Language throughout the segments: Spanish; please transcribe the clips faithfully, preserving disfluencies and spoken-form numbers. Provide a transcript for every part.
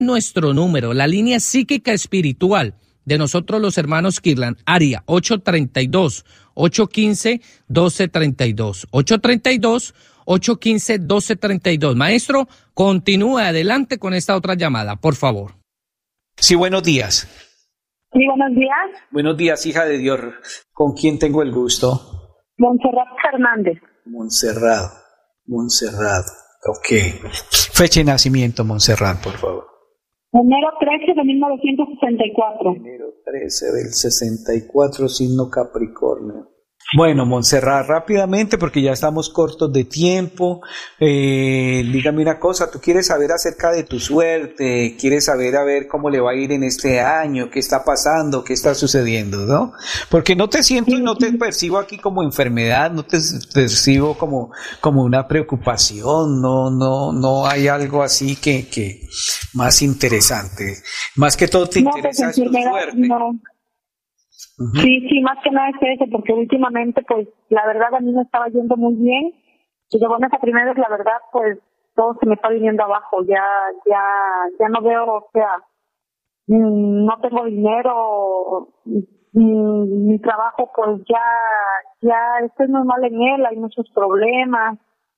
Nuestro número, la línea psíquica espiritual de nosotros los hermanos Kirtland, área ocho treinta y dos, ocho quince, doce treinta y dos, ocho treinta y dos, ocho quince, doce treinta y dos. Maestro, continúe adelante con esta otra llamada, por favor. Sí, buenos días. Sí, buenos días. Buenos días, hija de Dios. ¿Con quién tengo el gusto? Montserrat Fernández. Montserrat, Montserrat, ok. Fecha de nacimiento, Montserrat, por favor. Enero trece de mil novecientos sesenta y cuatro. Enero trece del sesenta y cuatro, signo Capricornio. Bueno, Montserrat, rápidamente, porque ya estamos cortos de tiempo, eh, dígame una cosa, tú quieres saber acerca de tu suerte, quieres saber a ver cómo le va a ir en este año, qué está pasando, qué está sucediendo, ¿no? Porque no te siento y no te percibo aquí como enfermedad, no te percibo como, como una preocupación, no, no, no hay algo así que, que más interesante. Más que todo te interesa no, es tu suerte. No. Uh-huh. Sí, sí, más que nada es eso, porque últimamente, pues, la verdad a mí me estaba yendo muy bien, y de buenas a primeras, la verdad, pues, todo se me está viniendo abajo, ya, ya, ya no veo, o sea, mmm, no tengo dinero, mmm, mi trabajo, pues, ya, ya estoy muy mal en él, hay muchos problemas,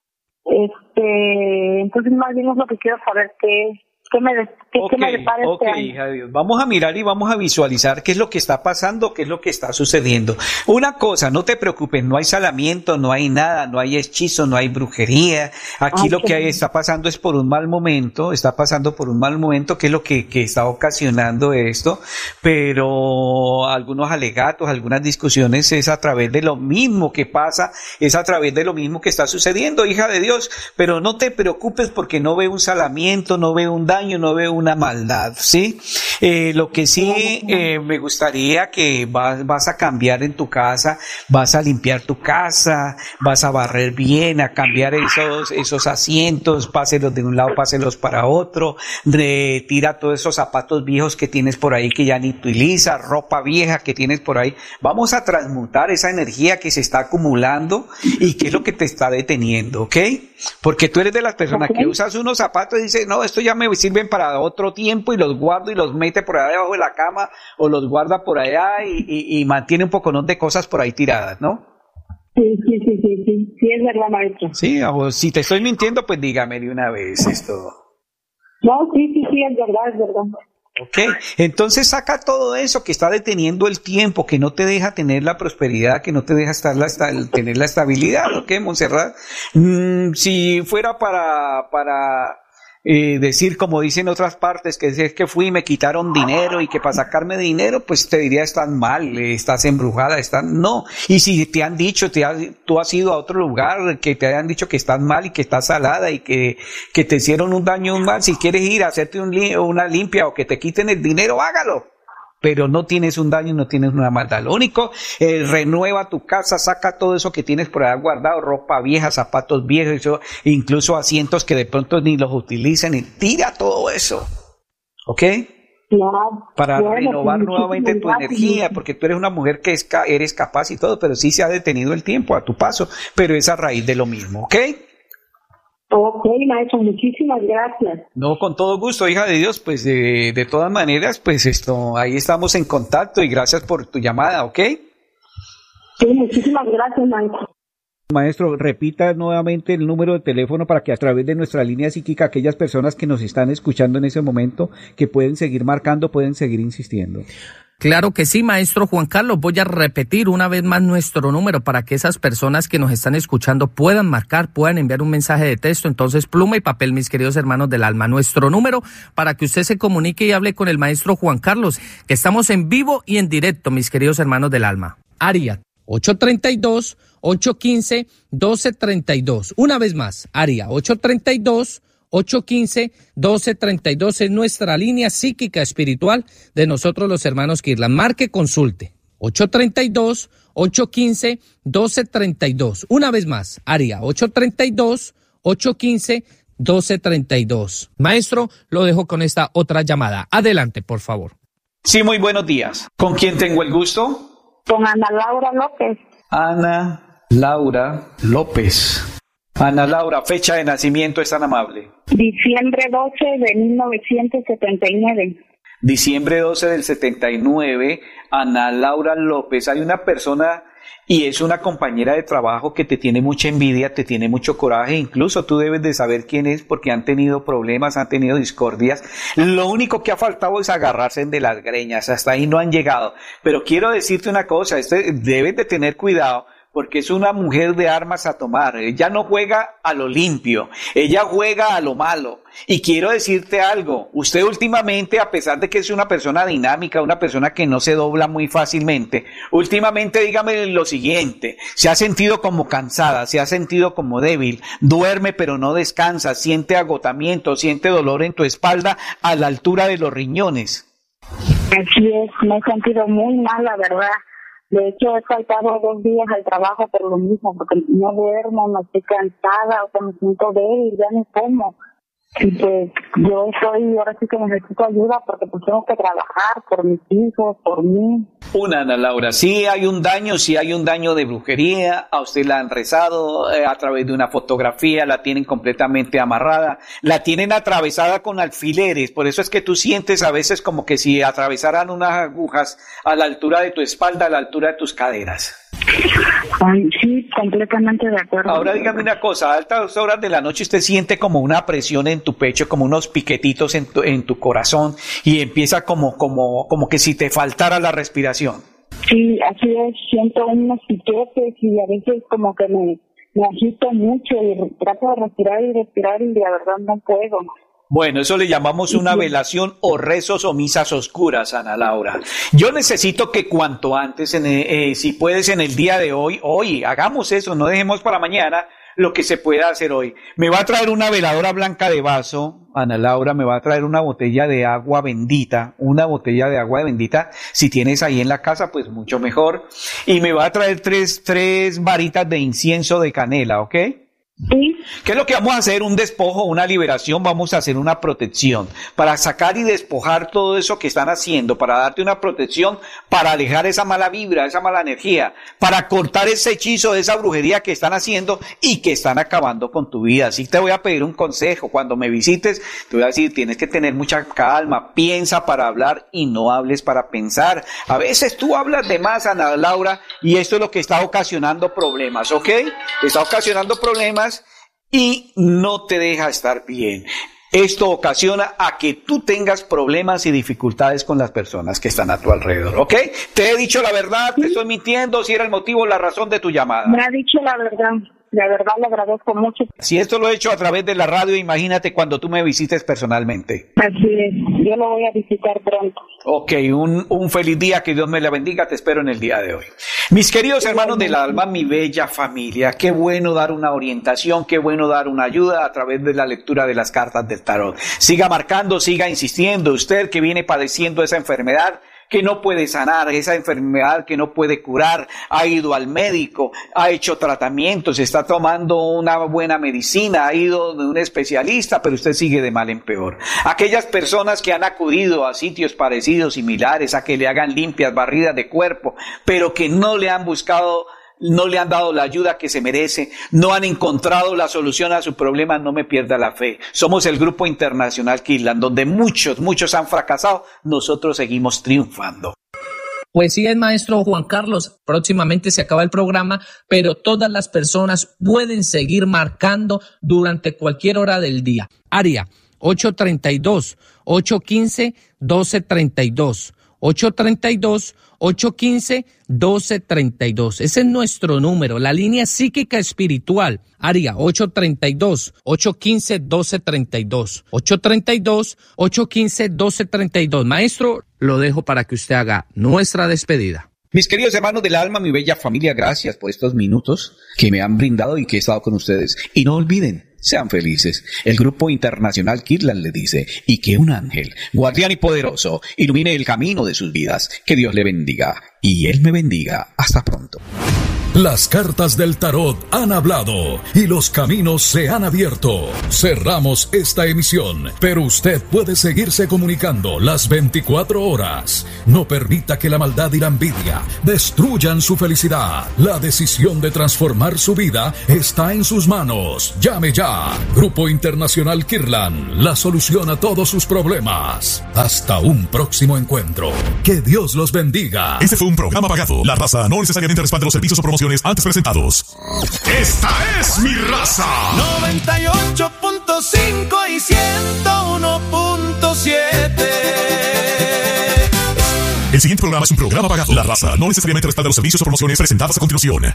este, entonces más bien es lo que quiero saber, qué ¿Qué me, qué, okay, qué me depara este okay, año? Hija de Dios. Vamos a mirar y vamos a visualizar qué es lo que está pasando, qué es lo que está sucediendo. Una cosa, no te preocupes, no hay salamiento, no hay nada, no hay hechizo, no hay brujería. Aquí okay. Lo que hay, está pasando es por un mal momento, está pasando por un mal momento, que es lo que, que está ocasionando esto, pero algunos alegatos, algunas discusiones es a través de lo mismo que pasa, es a través de lo mismo que está sucediendo, hija de Dios, pero no te preocupes porque no veo un salamiento, no veo un daño, no veo una maldad, ¿sí? Eh, lo que sí eh, me gustaría que vas, vas a cambiar en tu casa, vas a limpiar tu casa, vas a barrer bien, a cambiar esos, esos asientos, páselos de un lado, páselos para otro, retira todos esos zapatos viejos que tienes por ahí que ya ni utilizas, ropa vieja que tienes por ahí. Vamos a transmutar esa energía que se está acumulando y que es lo que te está deteniendo, ¿ok? Porque tú eres de las personas okay. que usas unos zapatos y dices, no, esto ya me sirven para otro tiempo y los guardo y los mete por allá debajo de la cama o los guarda por allá y, y, y mantiene un poconón de cosas por ahí tiradas, ¿no? Sí, sí, sí, sí, sí, sí, es verdad, maestro. Sí, o si te estoy mintiendo, pues dígame de una vez esto. No, sí, sí, sí, es verdad, es verdad. Ok, entonces saca todo eso que está deteniendo el tiempo, que no te deja tener la prosperidad, que no te deja estar la, tener la estabilidad, ¿ok, Montserrat? Mm, si fuera para, para eh, decir, como dicen otras partes, que es que fui y me quitaron dinero y que para sacarme dinero, pues te diría, estás mal, estás embrujada, estás, no. Y si te han dicho, te has, tú has ido a otro lugar, que te hayan dicho que estás mal y que estás salada y que, que te hicieron un daño, un mal, si quieres ir a hacerte un, una limpia o que te quiten el dinero, hágalo. Pero no tienes un daño, no tienes una maldad. Lo único, eh, renueva tu casa, saca todo eso que tienes por ahí guardado, ropa vieja, zapatos viejos, eso, incluso asientos que de pronto ni los utilicen, y tira todo eso. ¿Ok? Claro. Para bueno, renovar sí, nuevamente sí, tu sí, energía, sí. porque tú eres una mujer que es, eres capaz y todo, pero sí se ha detenido el tiempo a tu paso, pero es a raíz de lo mismo. ¿Ok? Ok, maestro, muchísimas gracias. No, con todo gusto, hija de Dios, pues de, de todas maneras, pues esto, ahí estamos en contacto y gracias por tu llamada, ¿ok? Sí, muchísimas gracias, maestro. Maestro, repita nuevamente el número de teléfono para que a través de nuestra línea psíquica, aquellas personas que nos están escuchando en ese momento, que pueden seguir marcando, pueden seguir insistiendo. Claro que sí, maestro Juan Carlos. Voy a repetir una vez más nuestro número para que esas personas que nos están escuchando puedan marcar, puedan enviar un mensaje de texto. Entonces, pluma y papel, mis queridos hermanos del alma. Nuestro número para que usted se comunique y hable con el maestro Juan Carlos, que estamos en vivo y en directo, mis queridos hermanos del alma. Área ocho treinta y dos, ocho quince, doce treinta y dos. Una vez más, área ocho treinta y dos, ocho quince, doce treinta y dos es nuestra línea psíquica espiritual de nosotros los hermanos Kirtland. Marque, consulte. ocho treinta y dos, ocho quince, doce treinta y dos. Una vez más, área ocho treinta y dos, ocho quince, doce treinta y dos. Maestro, lo dejo con esta otra llamada. Adelante, por favor. Sí, muy buenos días. ¿Con quién tengo el gusto? Con Ana Laura López. Ana Laura López. Ana Laura, fecha de nacimiento, es tan amable. Diciembre doce de mil novecientos setenta y nueve. Diciembre doce del setenta y nueve, Ana Laura López. Hay una persona y es una compañera de trabajo que te tiene mucha envidia, te tiene mucho coraje, incluso tú debes de saber quién es porque han tenido problemas, han tenido discordias. Lo único que ha faltado es agarrarse de las greñas, hasta ahí no han llegado. Pero quiero decirte una cosa, este, debes de tener cuidado, porque es una mujer de armas a tomar. Ella no juega a lo limpio, ella juega a lo malo. Y quiero decirte algo, usted últimamente, a pesar de que es una persona dinámica, una persona que no se dobla muy fácilmente, últimamente dígame lo siguiente, se ha sentido como cansada, se ha sentido como débil, duerme pero no descansa, siente agotamiento, siente dolor en tu espalda a la altura de los riñones. Así es, me he sentido muy mal, la verdad. De hecho, he faltado dos días al trabajo por lo mismo, porque no duermo, me estoy cansada, o sea, me siento débil, ya no como. Y pues yo soy, ahora sí que necesito ayuda porque pues tengo que trabajar por mis hijos, por mí. Una, Ana Laura, sí hay un daño, sí hay un daño de brujería, a usted la han rezado eh, a través de una fotografía, la tienen completamente amarrada, la tienen atravesada con alfileres, por eso es que tú sientes a veces como que si atravesaran unas agujas a la altura de tu espalda, a la altura de tus caderas. Ay, sí, completamente de acuerdo. Ahora dígame una cosa, a altas horas de la noche usted siente como una presión en tu pecho, como unos piquetitos en tu, en tu corazón y empieza como, como, como que si te faltara la respiración. Sí, así es, siento unos piquetes y a veces como que me, me agito mucho y trato de respirar y respirar y la verdad no puedo. Bueno, eso le llamamos una velación o rezos o misas oscuras, Ana Laura. Yo necesito que cuanto antes, en, eh, si puedes en el día de hoy, hoy, hagamos eso, no dejemos para mañana lo que se pueda hacer hoy. Me va a traer una veladora blanca de vaso, Ana Laura, me va a traer una botella de agua bendita, una botella de agua bendita, si tienes ahí en la casa, pues mucho mejor. Y me va a traer tres, tres varitas de incienso de canela, ¿ok? Sí. ¿Qué es lo que vamos a hacer? Un despojo, una liberación, vamos a hacer una protección para sacar y despojar todo eso que están haciendo, para darte una protección, para alejar esa mala vibra, esa mala energía, para cortar ese hechizo, esa brujería que están haciendo y que están acabando con tu vida. Así te voy a pedir un consejo, cuando me visites te voy a decir, tienes que tener mucha calma, piensa para hablar y no hables para pensar. A veces tú hablas de más, Ana Laura, y esto es lo que está ocasionando problemas, ¿ok? Está ocasionando problemas y no te deja estar bien. Esto ocasiona a que tú tengas problemas y dificultades con las personas que están a tu alrededor, ¿ok? Te he dicho la verdad, te estoy mintiendo, si era el motivo, la razón de tu llamada. Me ha dicho la verdad. La verdad le agradezco mucho. Si esto lo he hecho a través de la radio, imagínate cuando tú me visites personalmente. Así es, yo lo voy a visitar pronto. Ok, un, un feliz día, que Dios me la bendiga, te espero en el día de hoy. Mis queridos hermanos del alma, mi bella familia, qué bueno dar una orientación, qué bueno dar una ayuda a través de la lectura de las cartas del tarot. Siga marcando, siga insistiendo, usted que viene padeciendo esa enfermedad, que no puede sanar, esa enfermedad que no puede curar, ha ido al médico, ha hecho tratamientos, está tomando una buena medicina, ha ido de un especialista, pero usted sigue de mal en peor. Aquellas personas que han acudido a sitios parecidos, similares, a que le hagan limpias, barridas de cuerpo, pero que no le han buscado, no le han dado la ayuda que se merece, no han encontrado la solución a su problema, no me pierda la fe. Somos el Grupo Internacional Kirtland, donde muchos, muchos han fracasado, nosotros seguimos triunfando. Pues sí, es maestro Juan Carlos, próximamente se acaba el programa, pero todas las personas pueden seguir marcando durante cualquier hora del día. Área ocho treinta y dos, ocho quince, doce treinta y dos. ocho treinta y dos, ocho quince, doce treinta y dos. Ese es nuestro número, la línea psíquica espiritual. Área ocho treinta y dos, ocho quince, doce treinta y dos. ocho treinta y dos, ocho quince, doce treinta y dos. Maestro, lo dejo para que usted haga nuestra despedida. Mis queridos hermanos del alma, mi bella familia, gracias por estos minutos que me han brindado y que he estado con ustedes. Y no olviden, sean felices. El Grupo Internacional Kirtland le dice, y que un ángel, guardián y poderoso, ilumine el camino de sus vidas. Que Dios le bendiga y Él me bendiga. Hasta pronto. Las cartas del tarot han hablado y los caminos se han abierto. Cerramos esta emisión, pero usted puede seguirse comunicando las veinticuatro horas. No permita que la maldad y la envidia destruyan su felicidad. La decisión de transformar su vida está en sus manos. Llame ya. Grupo Internacional Kirlan, la solución a todos sus problemas. Hasta un próximo encuentro. Que Dios los bendiga. Este fue un programa pagado. La raza no necesariamente respalda los servicios o promociones antes presentados. Esta es mi raza. noventa y ocho punto cinco y ciento uno punto siete. El siguiente programa es un programa pagado. La raza no necesariamente respalda los servicios o promociones presentadas a continuación.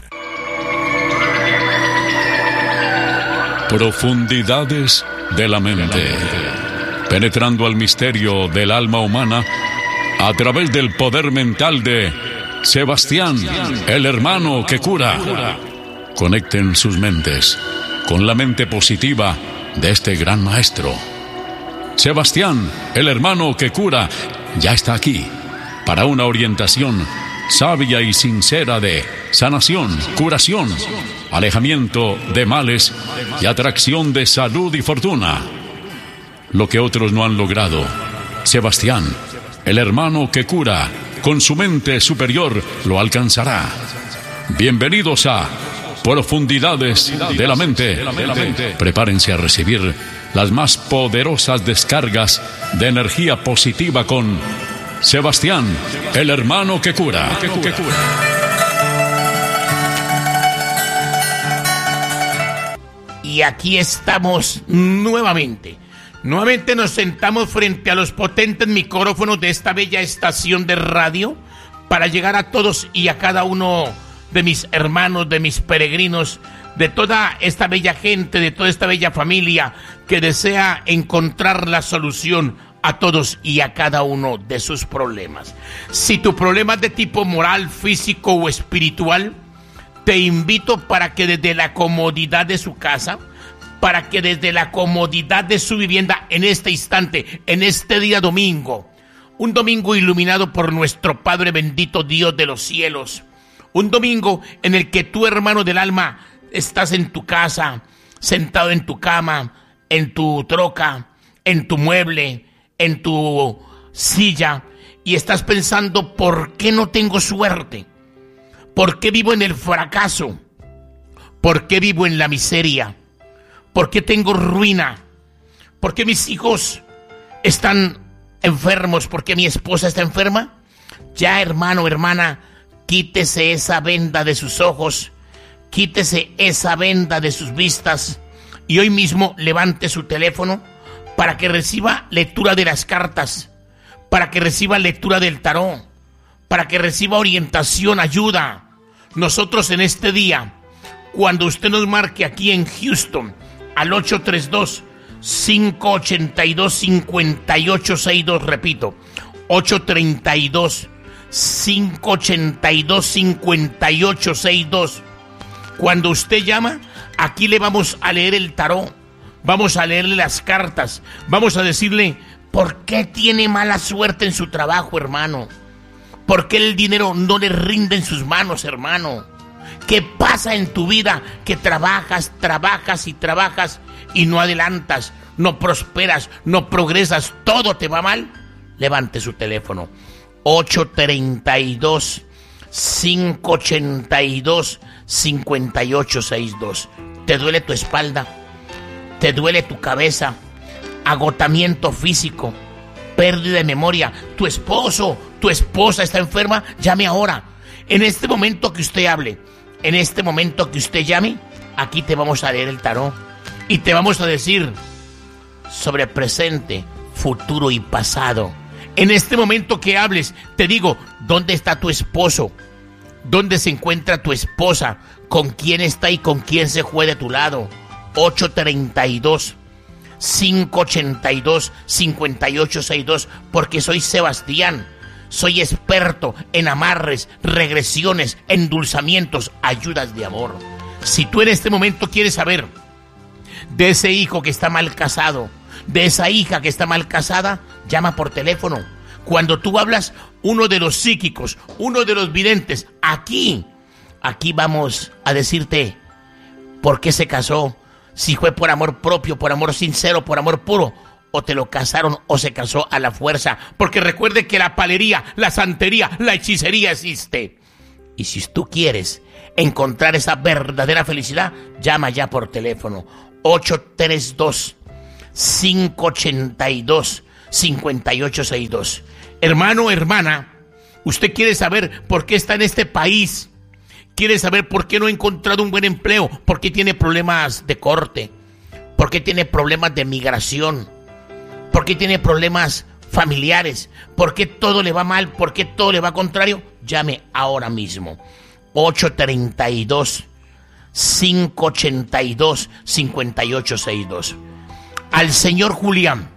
Profundidades de la mente. Penetrando al misterio del alma humana a través del poder mental de Sebastián, el hermano que cura. Conecten sus mentes con la mente positiva de este gran maestro. Sebastián, el hermano que cura, ya está aquí para una orientación sabia y sincera de sanación, curación, alejamiento de males y atracción de salud y fortuna. Lo que otros no han logrado, Sebastián, el hermano que cura, con su mente superior lo alcanzará. Bienvenidos a Profundidades de la Mente. Prepárense a recibir las más poderosas descargas de energía positiva con Sebastián, el hermano que cura. Y aquí estamos nuevamente. Nuevamente nos sentamos frente a los potentes micrófonos de esta bella estación de radio para llegar a todos y a cada uno de mis hermanos, de mis peregrinos, de toda esta bella gente, de toda esta bella familia que desea encontrar la solución a todos y a cada uno de sus problemas. Si tu problema es de tipo moral, físico o espiritual, te invito para que desde la comodidad de su casa, para que desde la comodidad de su vivienda, en este instante, en este día domingo, un domingo iluminado por nuestro Padre bendito Dios de los cielos, un domingo en el que tú, hermano del alma, estás en tu casa, sentado en tu cama, en tu troca, en tu mueble, en tu silla, y estás pensando, ¿por qué no tengo suerte? ¿Por qué vivo en el fracaso? ¿Por qué vivo en la miseria? ¿Por qué tengo ruina? ¿Por qué mis hijos están enfermos? ¿Por qué mi esposa está enferma? Ya, hermano, hermana, quítese esa venda de sus ojos, quítese esa venda de sus vistas y hoy mismo levante su teléfono para que reciba lectura de las cartas, para que reciba lectura del tarot, para que reciba orientación, ayuda. Nosotros en este día, cuando usted nos marque aquí en Houston, al ocho tres dos, cinco ocho dos, cinco ocho seis dos, repito, ocho tres dos, cinco ocho dos, cinco ocho seis dos. Cuando usted llama, aquí le vamos a leer el tarot, vamos a leerle las cartas, vamos a decirle por qué tiene mala suerte en su trabajo, hermano, por qué el dinero no le rinde en sus manos, hermano. ¿Qué pasa en tu vida? Que trabajas, trabajas y trabajas y no adelantas, no prosperas, no progresas, todo te va mal. Levante su teléfono. ocho tres dos, cinco ocho dos, cinco ocho seis dos. ¿Te duele tu espalda? ¿Te duele tu cabeza? Agotamiento físico, pérdida de memoria. Tu esposo, tu esposa está enferma. Llame ahora. En este momento que usted hable, en este momento que usted llame, aquí te vamos a leer el tarot y te vamos a decir sobre presente, futuro y pasado. En este momento que hables, te digo, ¿dónde está tu esposo? ¿Dónde se encuentra tu esposa? ¿Con quién está y con quién se fue de tu lado? ocho tres dos, cinco ocho dos, cinco ocho seis dos, porque soy Sebastián. Soy experto en amarres, regresiones, endulzamientos, ayudas de amor. Si tú en este momento quieres saber de ese hijo que está mal casado, de esa hija que está mal casada, llama por teléfono. Cuando tú hablas, uno de los psíquicos, uno de los videntes, aquí, aquí vamos a decirte por qué se casó, si fue por amor propio, por amor sincero, por amor puro, o te lo casaron o se casó a la fuerza. Porque recuerde que la palería, la santería, la hechicería existe. Y si tú quieres encontrar esa verdadera felicidad, llama ya por teléfono ocho tres dos, cinco ocho dos, cinco ocho seis dos. Hermano, hermana, usted quiere saber por qué está en este país, quiere saber por qué no ha encontrado un buen empleo, por qué tiene problemas de corte, por qué tiene problemas de migración, por qué tiene problemas familiares, por qué todo le va mal, por qué todo le va contrario. Llame ahora mismo ocho tres dos, cinco ocho dos, cinco ocho seis dos. Al señor Julián,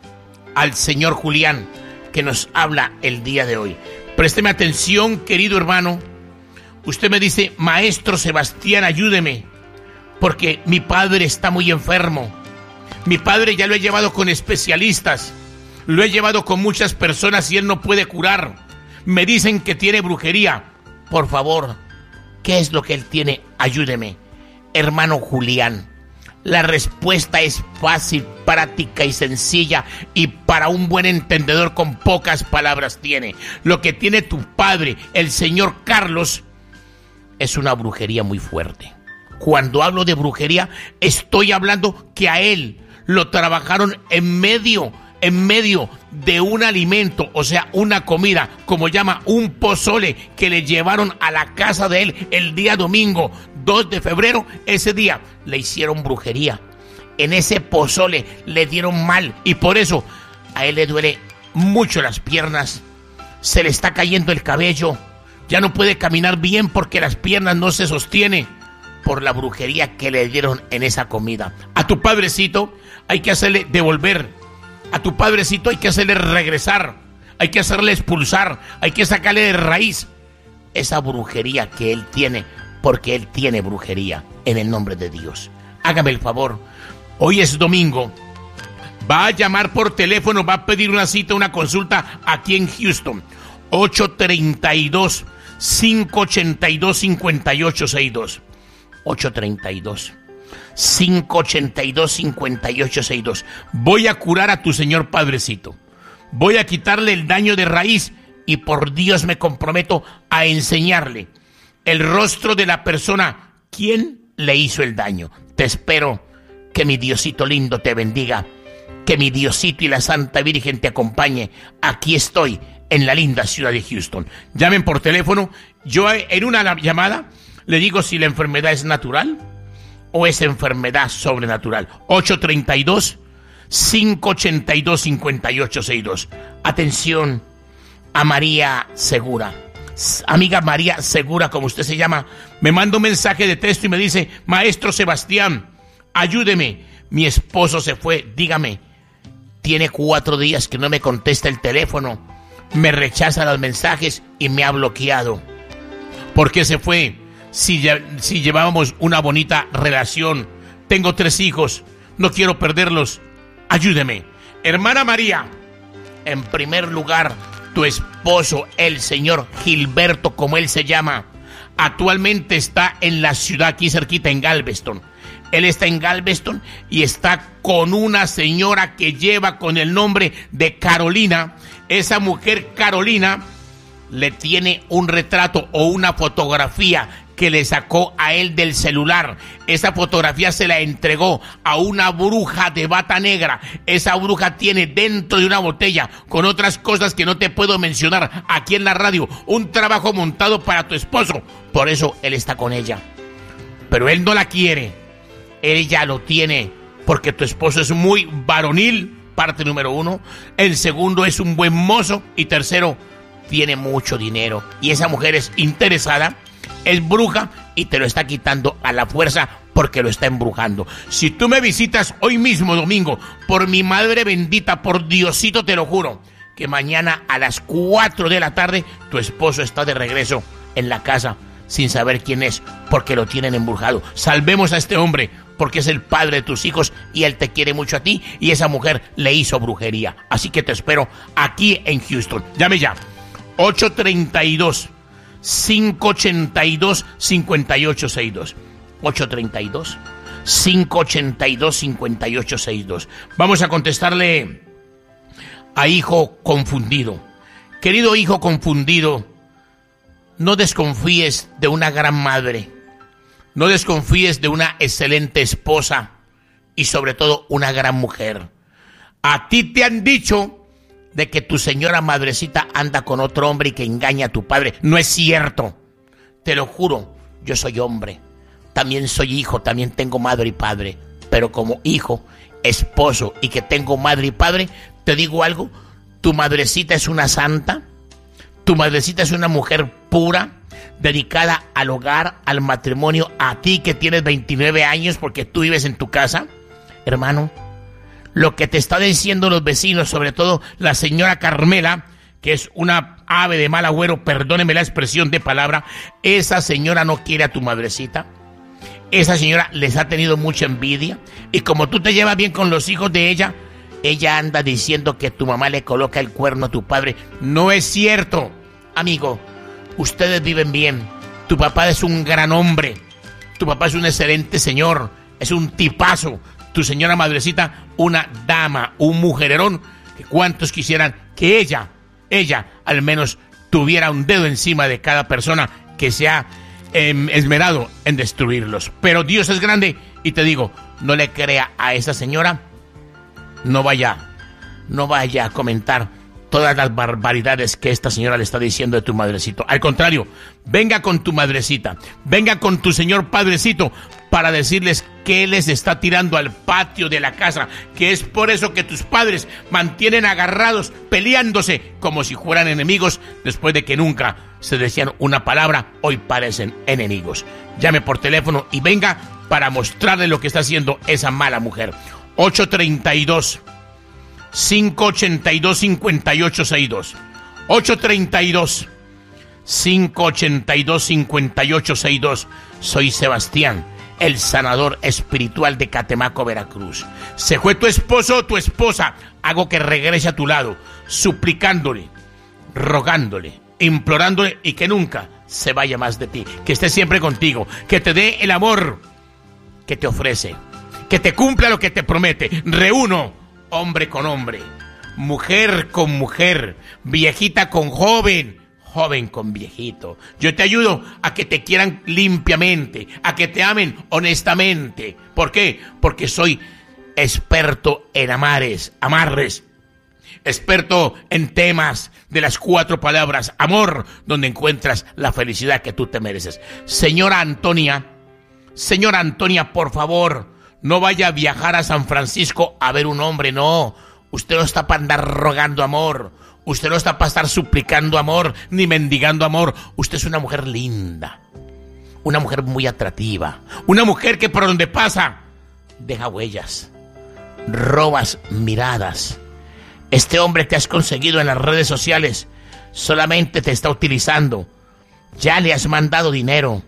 al señor Julián que nos habla el día de hoy. Présteme atención, querido hermano. Usted me dice: maestro Sebastián, ayúdeme, porque mi padre está muy enfermo. Mi padre ya lo he llevado con especialistas, lo he llevado con muchas personas y él no puede curar. Me dicen que tiene brujería. Por favor, ¿qué es lo que él tiene? Ayúdeme. Hermano Julián, la respuesta es fácil, práctica y sencilla, y para un buen entendedor con pocas palabras tiene. Lo que tiene tu padre, el señor Carlos, es una brujería muy fuerte. Cuando hablo de brujería, estoy hablando que a él lo trabajaron en medio, en medio de un alimento, o sea, una comida, como llama un pozole, que le llevaron a la casa de él el día domingo, dos de febrero. Ese día le hicieron brujería. En ese pozole le dieron mal y por eso a él le duele mucho las piernas, se le está cayendo el cabello, ya no puede caminar bien porque las piernas no se sostienen por la brujería que le dieron en esa comida. A tu padrecito hay que hacerle devolver, a tu padrecito hay que hacerle regresar, hay que hacerle expulsar, hay que sacarle de raíz esa brujería que él tiene, porque él tiene brujería, en el nombre de Dios. Hágame el favor, hoy es domingo, va a llamar por teléfono, va a pedir una cita, una consulta aquí en Houston, ocho tres dos, cinco ocho dos, cinco ocho seis dos. ocho tres dos, cinco ocho dos, cinco ocho seis dos. Voy a curar a tu señor padrecito. Voy a quitarle el daño de raíz y por Dios me comprometo a enseñarle el rostro de la persona quien le hizo el daño. Te espero. Que mi Diosito lindo te bendiga. Que mi Diosito y la Santa Virgen te acompañe. Aquí estoy en la linda ciudad de Houston. Llamen por teléfono. Yo en una llamada le digo si la enfermedad es natural o es enfermedad sobrenatural. ocho tres dos, cinco ocho dos, cinco ocho seis dos. Atención a María Segura. Amiga María Segura, como usted se llama, me manda un mensaje de texto y me dice: maestro Sebastián, ayúdeme, mi esposo se fue, dígame, tiene cuatro días que no me contesta el teléfono, me rechaza los mensajes y me ha bloqueado. ¿Por qué se fue? Si, si llevábamos una bonita relación, tengo tres hijos, no quiero perderlos, ayúdeme. Hermana María, en primer lugar, tu esposo, el señor Gilberto, como él se llama, actualmente está en la ciudad aquí cerquita, en Galveston. Él está en Galveston y está con una señora que lleva con el nombre de Carolina. Esa mujer Carolina le tiene un retrato o una fotografía que le sacó a él del celular. Esa fotografía se la entregó a una bruja de bata negra. Esa bruja tiene dentro de una botella, con otras cosas que no te puedo mencionar aquí en la radio, un trabajo montado para tu esposo. Por eso él está con ella. Pero él no la quiere. Él ya lo tiene porque tu esposo es muy varonil, parte número uno. El segundo, es un buen mozo. Y tercero, tiene mucho dinero. Y esa mujer es interesada, es bruja y te lo está quitando a la fuerza porque lo está embrujando. Si tú me visitas hoy mismo, domingo, por mi madre bendita, por Diosito te lo juro, que mañana a las cuatro de la tarde tu esposo está de regreso en la casa sin saber quién es, porque lo tienen embrujado. Salvemos a este hombre porque es el padre de tus hijos y él te quiere mucho a ti y esa mujer le hizo brujería. Así que te espero aquí en Houston. Llame ya. ocho tres dos, cinco ochenta y dos, cincuenta y ocho sesenta y dos. ocho treinta y dos, cinco ochenta y dos, cincuenta y ocho sesenta y dos. Vamos a contestarle a hijo confundido. Querido hijo confundido, no desconfíes de una gran madre, no desconfíes de una excelente esposa y sobre todo una gran mujer. A ti te han dicho de que tu señora madrecita anda con otro hombre y que engaña a tu padre. No es cierto, te lo juro, yo soy hombre, también soy hijo, también tengo madre y padre, pero como hijo, esposo y que tengo madre y padre, te digo algo, tu madrecita es una santa, tu madrecita es una mujer pura, dedicada al hogar, al matrimonio, a ti que tienes veintinueve años porque tú vives en tu casa. Hermano, lo que te están diciendo los vecinos, sobre todo la señora Carmela, que es una ave de mal agüero, perdóneme la expresión de palabra, esa señora no quiere a tu madrecita, esa señora les ha tenido mucha envidia, y como tú te llevas bien con los hijos de ella, ella anda diciendo que tu mamá le coloca el cuerno a tu padre. No es cierto, amigo, ustedes viven bien, tu papá es un gran hombre, tu papá es un excelente señor, es un tipazo, tu señora madrecita, una dama, un mujererón, que cuantos quisieran que ella, ella al menos tuviera un dedo encima de cada persona que se ha eh, esmerado en destruirlos. Pero Dios es grande y te digo, no le crea a esa señora, no vaya, no vaya a comentar todas las barbaridades que esta señora le está diciendo de tu madrecito. Al contrario, venga con tu madrecita, venga con tu señor padrecito para decirles que les está tirando al patio de la casa, que es por eso que tus padres mantienen agarrados, peleándose como si fueran enemigos, después de que nunca se decían una palabra, hoy parecen enemigos. Llame por teléfono y venga para mostrarle lo que está haciendo esa mala mujer. ocho treinta y dos, cinco ochenta y dos, cincuenta y ocho sesenta y dos. ocho treinta y dos, cinco ochenta y dos, cincuenta y ocho sesenta y dos. Soy Sebastián, el sanador espiritual de Catemaco, Veracruz. Se fue tu esposo o tu esposa, hago que regrese a tu lado, suplicándole, rogándole, implorándole y que nunca se vaya más de ti, que esté siempre contigo, que te dé el amor que te ofrece, que te cumpla lo que te promete. Reúno hombre con hombre, mujer con mujer, viejita con joven, joven con viejito. Yo te ayudo a que te quieran limpiamente, a que te amen honestamente. ¿Por qué? Porque soy experto en amares, amarres, experto en temas de las cuatro palabras amor, donde encuentras la felicidad que tú te mereces. Señora Antonia, señora Antonia, por favor, no vaya a viajar a San Francisco a ver un hombre, no. Usted no está para andar rogando amor. Usted no está para estar suplicando amor, ni mendigando amor. Usted es una mujer linda. Una mujer muy atractiva. Una mujer que por donde pasa, deja huellas. Robas miradas. Este hombre que has conseguido en las redes sociales solamente te está utilizando. Ya le has mandado dinero.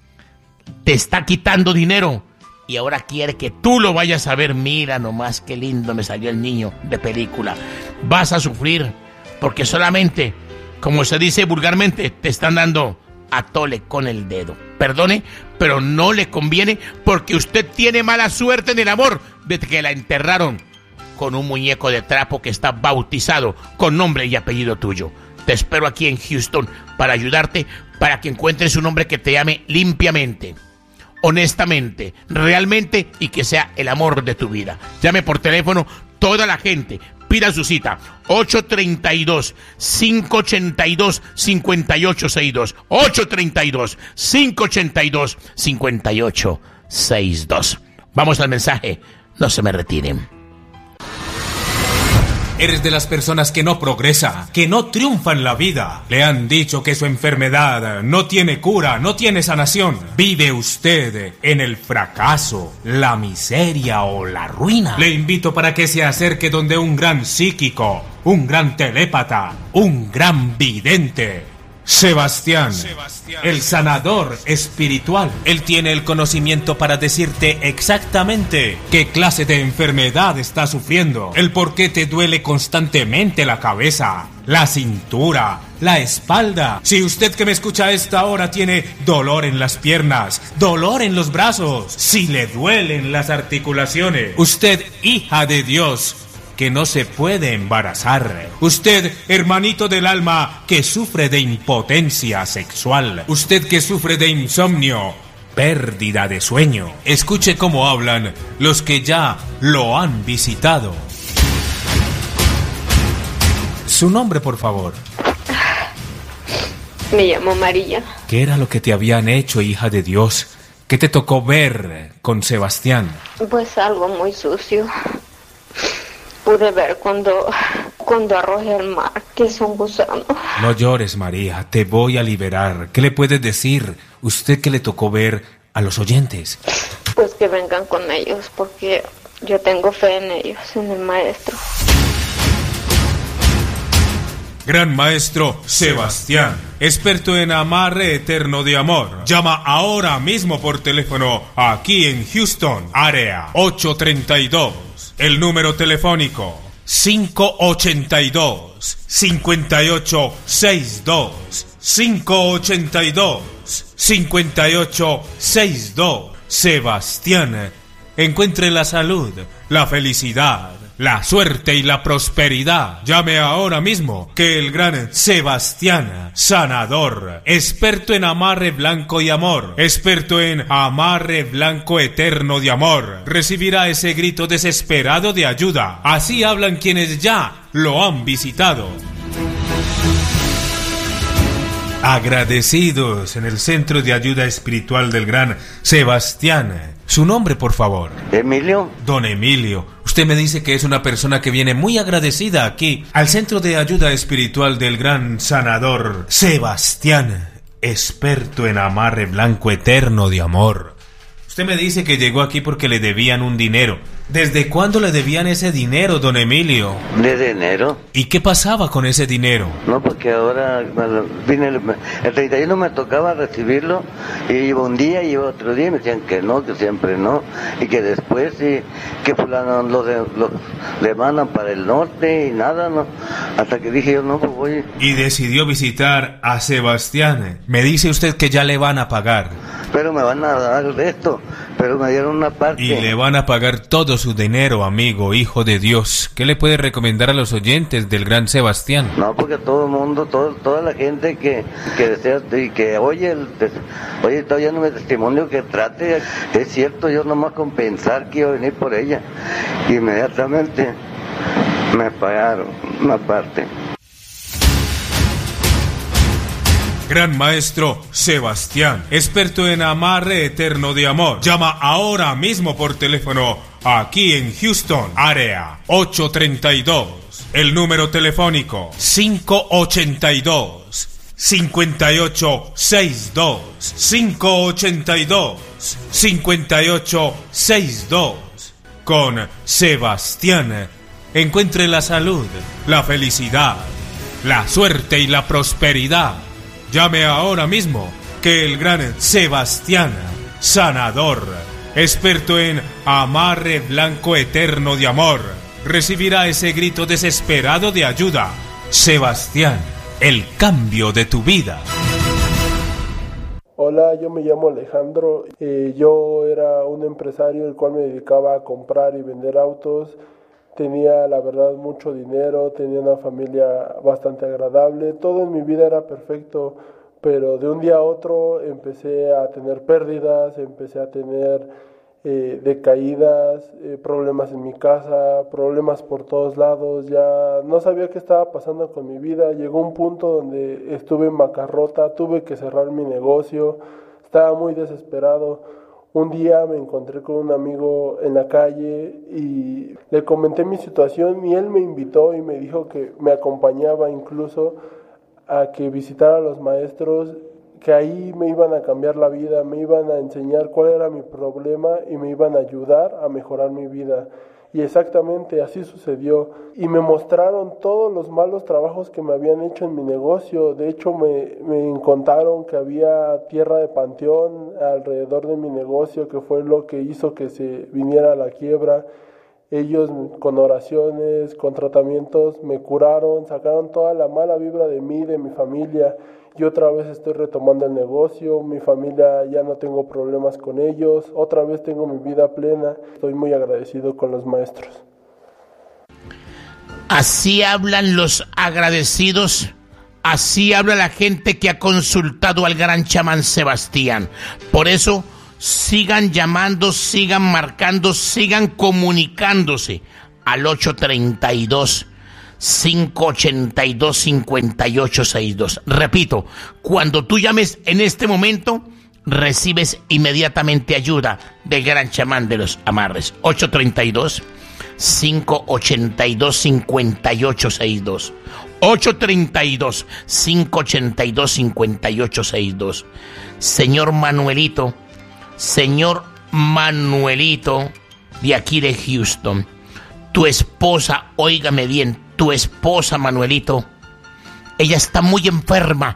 Te está quitando dinero. Y ahora quiere que tú lo vayas a ver. Mira nomás qué lindo me salió el niño de película. Vas a sufrir porque solamente, como se dice vulgarmente, te están dando a tole con el dedo. Perdone, pero no le conviene porque usted tiene mala suerte en el amor desde que la enterraron con un muñeco de trapo que está bautizado con nombre y apellido tuyo. Te espero aquí en Houston para ayudarte, para que encuentres un hombre que te ame limpiamente, honestamente, realmente, y que sea el amor de tu vida. Llame por teléfono toda la gente, pida su cita, ocho treinta y dos, cinco ochenta y dos, cincuenta y ocho sesenta y dos, ocho treinta y dos, cinco ochenta y dos, cincuenta y ocho sesenta y dos. Vamos al mensaje, no se me retiren. Eres de las personas que no progresa, que no triunfa en la vida. Le han dicho que su enfermedad no tiene cura, no tiene sanación. Vive usted en el fracaso, la miseria o la ruina. Le invito para que se acerque donde un gran psíquico, un gran telépata, un gran vidente. Sebastián, Sebastián, el sanador espiritual. Él tiene el conocimiento para decirte exactamente qué clase de enfermedad estás sufriendo, el por qué te duele constantemente la cabeza, la cintura, la espalda. Si usted que me escucha a esta hora tiene dolor en las piernas, dolor en los brazos, si le duelen las articulaciones, usted, hija de Dios, que no se puede embarazar. Usted, hermanito del alma, que sufre de impotencia sexual. Usted que sufre de insomnio, pérdida de sueño. Escuche cómo hablan los que ya lo han visitado. Su nombre, por favor. Me llamo María. ¿Qué era lo que te habían hecho, hija de Dios? ¿Qué te tocó ver con Sebastián? Pues algo muy sucio. Pude ver cuando, cuando arrojé al mar, que es un gusano. No llores, María, te voy a liberar. ¿Qué le puedes decir, usted que le tocó ver a los oyentes? Pues que vengan con ellos, porque yo tengo fe en ellos, en el maestro. Gran maestro Sebastián, experto en amarre eterno de amor. Llama ahora mismo por teléfono aquí en Houston, área ocho treinta y dos. El número telefónico cinco ochenta y dos, cincuenta y ocho sesenta y dos. cinco ochenta y dos, cincuenta y ocho sesenta y dos. Sebastián, encuentre la salud, la felicidad, la suerte y la prosperidad. Llame ahora mismo que el gran Sebastián, sanador, experto en amarre blanco y amor, experto en amarre blanco eterno de amor, recibirá ese grito desesperado de ayuda. Así hablan quienes ya lo han visitado. Agradecidos en el Centro de Ayuda Espiritual del gran Sebastián. Su nombre, por favor. Emilio. Don Emilio, usted me dice que es una persona que viene muy agradecida aquí al Centro de Ayuda Espiritual del gran sanador Sebastián, experto en amarre blanco eterno de amor. Usted me dice que llegó aquí porque le debían un dinero. ¿Desde cuándo le debían ese dinero, don Emilio? ¿Desde enero? ¿Y qué pasaba con ese dinero? No, porque ahora vine, el treinta y uno me tocaba recibirlo y iba un día y iba otro día y me decían que no, que siempre no, y que después sí, que fulano lo, de, lo le mandan para el norte y nada, no, hasta que dije yo no, pues voy. Y decidió visitar a Sebastián. Me dice usted que ya le van a pagar. Pero me van a dar el resto, pero me dieron una parte. Y le van a pagar todo su dinero, amigo, hijo de Dios. ¿Qué le puede recomendar a los oyentes del gran Sebastián? No, porque todo el mundo, todo, toda la gente que, que desea y que oye, el, oye, está oyendo mi testimonio, que trate, es cierto, yo nomás con pensar que iba a venir por ella, inmediatamente me pagaron una parte. Gran maestro Sebastián, experto en amarre eterno de amor. Llama ahora mismo por teléfono aquí en Houston, área ocho treinta y dos. El número telefónico cinco ochenta y dos, cincuenta y ocho sesenta y dos. cinco ochenta y dos, cincuenta y ocho sesenta y dos. Con Sebastián, encuentre la salud, la felicidad, la suerte y la prosperidad. Llame ahora mismo que el gran Sebastián, sanador, experto en amarre blanco eterno de amor, recibirá ese grito desesperado de ayuda. Sebastián, el cambio de tu vida. Hola, yo me llamo Alejandro. Eh, yo era un empresario el cual me dedicaba a comprar y vender autos. Tenía, la verdad, mucho dinero, tenía una familia bastante agradable, todo en mi vida era perfecto, pero de un día a otro empecé a tener pérdidas, empecé a tener eh, decaídas, eh, problemas en mi casa, problemas por todos lados, ya no sabía qué estaba pasando con mi vida. Llegó un punto donde estuve en bancarrota, tuve que cerrar mi negocio, estaba muy desesperado. Un día me encontré con un amigo en la calle y le comenté mi situación y él me invitó y me dijo que me acompañaba incluso a que visitara a los maestros, que ahí me iban a cambiar la vida, me iban a enseñar cuál era mi problema y me iban a ayudar a mejorar mi vida. Y exactamente así sucedió. Y me mostraron todos los malos trabajos que me habían hecho en mi negocio. De hecho, me, me contaron que había tierra de panteón alrededor de mi negocio, que fue lo que hizo que se viniera a la quiebra. Ellos con oraciones, con tratamientos, me curaron, sacaron toda la mala vibra de mí, de mi familia. Y otra vez estoy retomando el negocio, mi familia ya no tengo problemas con ellos, otra vez tengo mi vida plena. Estoy muy agradecido con los maestros. Así hablan los agradecidos, así habla la gente que ha consultado al gran chamán Sebastián. Por eso, sigan llamando, sigan marcando, sigan comunicándose al ocho treinta y dos, cinco ochenta y dos, cincuenta y ocho sesenta y dos. Repito, cuando tú llames en este momento, recibes inmediatamente ayuda del gran chamán de los amarres. ocho treinta y dos, cinco ochenta y dos, cincuenta y ocho sesenta y dos. ocho treinta y dos, cinco ochenta y dos, cincuenta y ocho sesenta y dos. Señor Manuelito, señor Manuelito, de aquí de Houston, tu esposa, óigame bien, tu esposa, Manuelito, ella está muy enferma.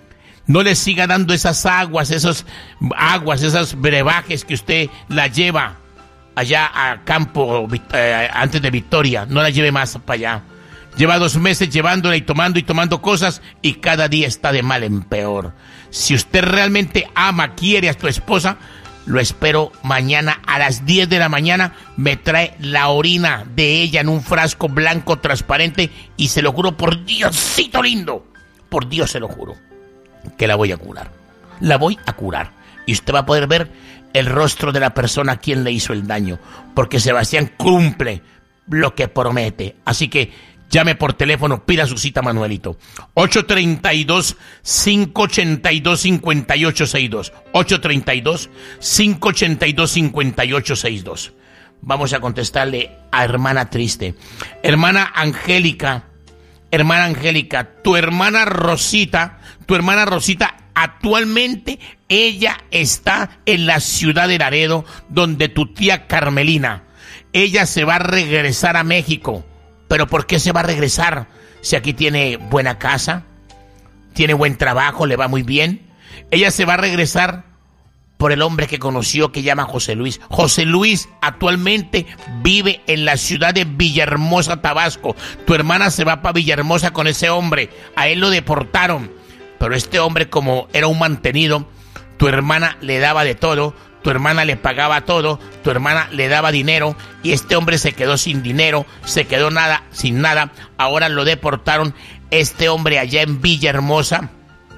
No le siga dando esas aguas, esos aguas, esos brebajes que usted la lleva allá a campo, eh, antes de Victoria. No la lleve más para allá. Lleva dos meses llevándola y tomando y tomando cosas y cada día está de mal en peor. Si usted realmente ama, quiere a su esposa, lo espero mañana a las diez de la mañana. Me trae la orina de ella en un frasco blanco transparente y se lo juro por Diosito lindo, por Dios se lo juro, que la voy a curar. La voy a curar. Y usted va a poder ver el rostro de la persona a quien le hizo el daño. Porque Sebastián cumple lo que promete. Así que llame por teléfono, pida su cita, Manuelito. ocho treinta y dos, cinco ochenta y dos, cincuenta y ocho sesenta y dos. ocho treinta y dos, cinco ochenta y dos, cincuenta y ocho sesenta y dos. Vamos a contestarle a hermana triste. Hermana Angélica, hermana Angélica, tu hermana Rosita, tu hermana Rosita actualmente ella está en la ciudad de Laredo, donde tu tía Carmelina. Ella se va a regresar a México. ¿Pero por qué se va a regresar? Si aquí tiene buena casa, tiene buen trabajo, le va muy bien. Ella se va a regresar por el hombre que conoció, que llama José Luis. José Luis actualmente vive en la ciudad de Villahermosa, Tabasco. Tu hermana se va para Villahermosa con ese hombre. A él lo deportaron. Pero este hombre, como era un mantenido, tu hermana le daba de todo. Tu hermana le pagaba todo, tu hermana le daba dinero y este hombre se quedó sin dinero, se quedó nada, sin nada. Ahora lo deportaron. Este hombre allá en Villahermosa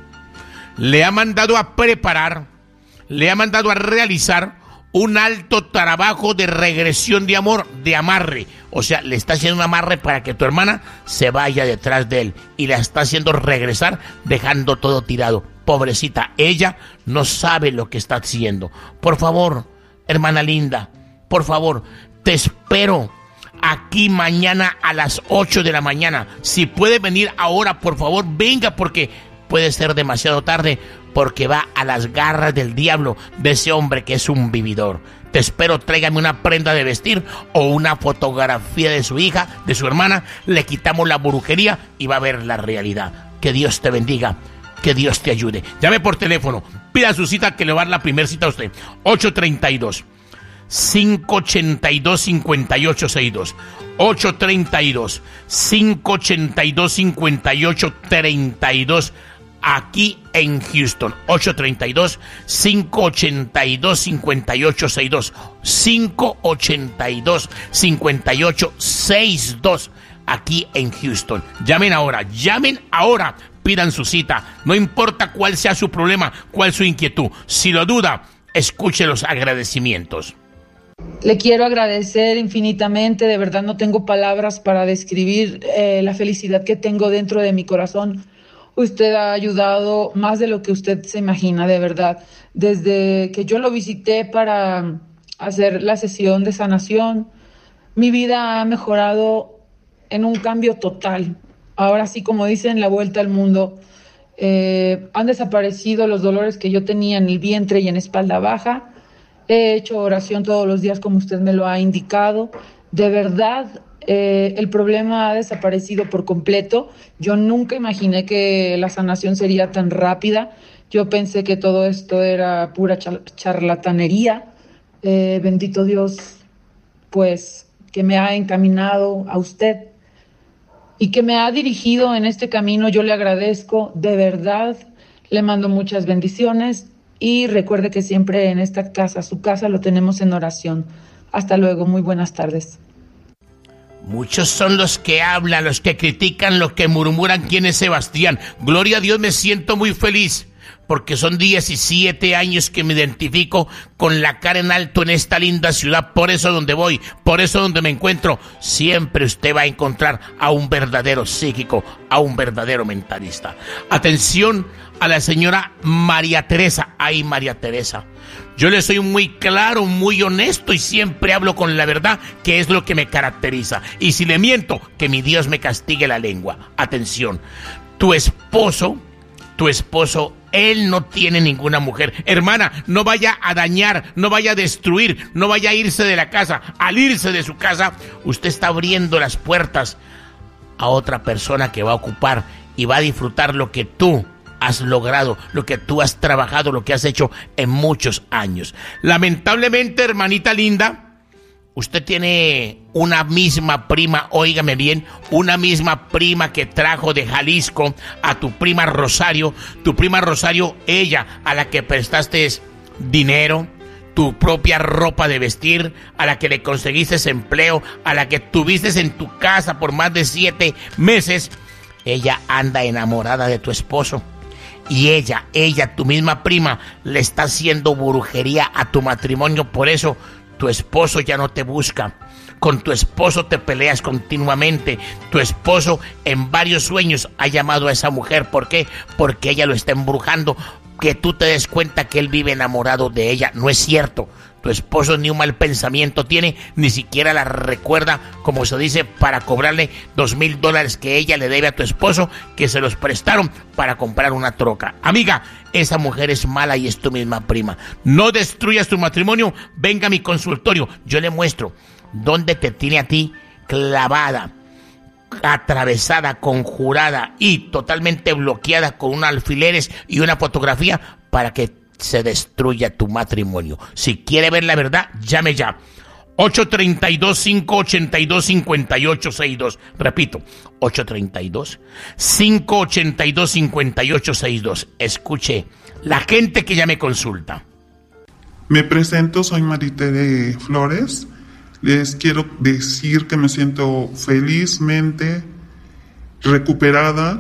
le ha mandado a preparar, le ha mandado a realizar un alto trabajo de regresión de amor, de amarre. O sea, le está haciendo un amarre para que tu hermana se vaya detrás de él y la está haciendo regresar dejando todo tirado. Pobrecita, ella no sabe lo que está haciendo. Por favor, hermana linda, por favor, te espero aquí mañana a las ocho de la mañana. Si puede venir ahora, por favor, venga, porque puede ser demasiado tarde, porque va a las garras del diablo de ese hombre que es un vividor. Te espero, tráigame una prenda de vestir o una fotografía de su hija, de su hermana. Le quitamos la brujería y va a ver la realidad. Que Dios te bendiga. Que Dios te ayude. Llame por teléfono, pida su cita, que le va a dar la primera cita a usted. ocho treinta y dos, cinco ochenta y dos, cincuenta y ocho sesenta y dos. ocho treinta y dos, cinco ochenta y dos, cincuenta y ocho treinta y dos. Aquí en Houston. ocho treinta y dos, cinco ochenta y dos, cincuenta y ocho sesenta y dos. cinco ochenta y dos, cincuenta y ocho sesenta y dos. Aquí en Houston. Llamen ahora, llamen ahora. Pidan su cita, no importa cuál sea su problema, cuál su inquietud. Si lo duda, escuche los agradecimientos. Le quiero agradecer infinitamente, de verdad no tengo palabras para describir eh, la felicidad que tengo dentro de mi corazón. Usted ha ayudado más de lo que usted se imagina, de verdad. Desde que yo lo visité para hacer la sesión de sanación, mi vida ha mejorado en un cambio total. Ahora sí, como dicen, la vuelta al mundo. Eh, han desaparecido los dolores que yo tenía en el vientre y en espalda baja. He hecho oración todos los días como usted me lo ha indicado. De verdad, eh, el problema ha desaparecido por completo. Yo nunca imaginé que la sanación sería tan rápida. Yo pensé que todo esto era pura char- charlatanería. Eh, bendito Dios, pues que me ha encaminado a usted y que me ha dirigido en este camino. Yo le agradezco, de verdad, le mando muchas bendiciones y recuerde que siempre en esta casa, su casa, lo tenemos en oración. Hasta luego, muy buenas tardes. Muchos son los que hablan, los que critican, los que murmuran quién es Sebastián. Gloria a Dios, me siento muy feliz, porque son diecisiete años que me identifico con la cara en alto en esta linda ciudad. Por eso donde voy, por eso donde me encuentro, siempre usted va a encontrar a un verdadero psíquico, a un verdadero mentalista. Atención a la señora María Teresa. Ay, María Teresa, yo le soy muy claro, muy honesto y siempre hablo con la verdad, que es lo que me caracteriza. Y si le miento, que mi Dios me castigue la lengua. Atención, tu esposo, tu esposo, él no tiene ninguna mujer. Hermana, no vaya a dañar, no vaya a destruir, no vaya a irse de la casa. Al irse de su casa, usted está abriendo las puertas a otra persona que va a ocupar y va a disfrutar lo que tú has logrado, lo que tú has trabajado, lo que has hecho en muchos años. Lamentablemente, hermanita linda, usted tiene una misma prima, óigame bien, una misma prima que trajo de Jalisco a tu prima Rosario. Tu prima Rosario, ella a la que prestaste dinero, tu propia ropa de vestir, a la que le conseguiste empleo, a la que tuviste en tu casa por más de siete meses, ella anda enamorada de tu esposo. Y ella, ella, tu misma prima, le está haciendo brujería a tu matrimonio. Por eso tu esposo ya no te busca. Con tu esposo te peleas continuamente. Tu esposo en varios sueños ha llamado a esa mujer. ¿Por qué? Porque ella lo está embrujando. Que tú te des cuenta que él vive enamorado de ella. No es cierto. Tu esposo ni un mal pensamiento tiene, ni siquiera la recuerda, como se dice, para cobrarle dos mil dólares que ella le debe a tu esposo, que se los prestaron para comprar una troca. Amiga, esa mujer es mala y es tu misma prima. No destruyas tu matrimonio, venga a mi consultorio, yo le muestro dónde te tiene a ti clavada, atravesada, conjurada y totalmente bloqueada con unos alfileres y una fotografía para que se destruya tu matrimonio. Si quiere ver la verdad, llame ya. ocho tres dos, cinco ocho dos, cinco ocho seis dos. Repito, ocho tres dos, cinco ocho dos, cinco ocho seis dos. Escuche, la gente que ya me consulta. Me presento, soy Maritere Flores. Les quiero decir que me siento felizmente recuperada,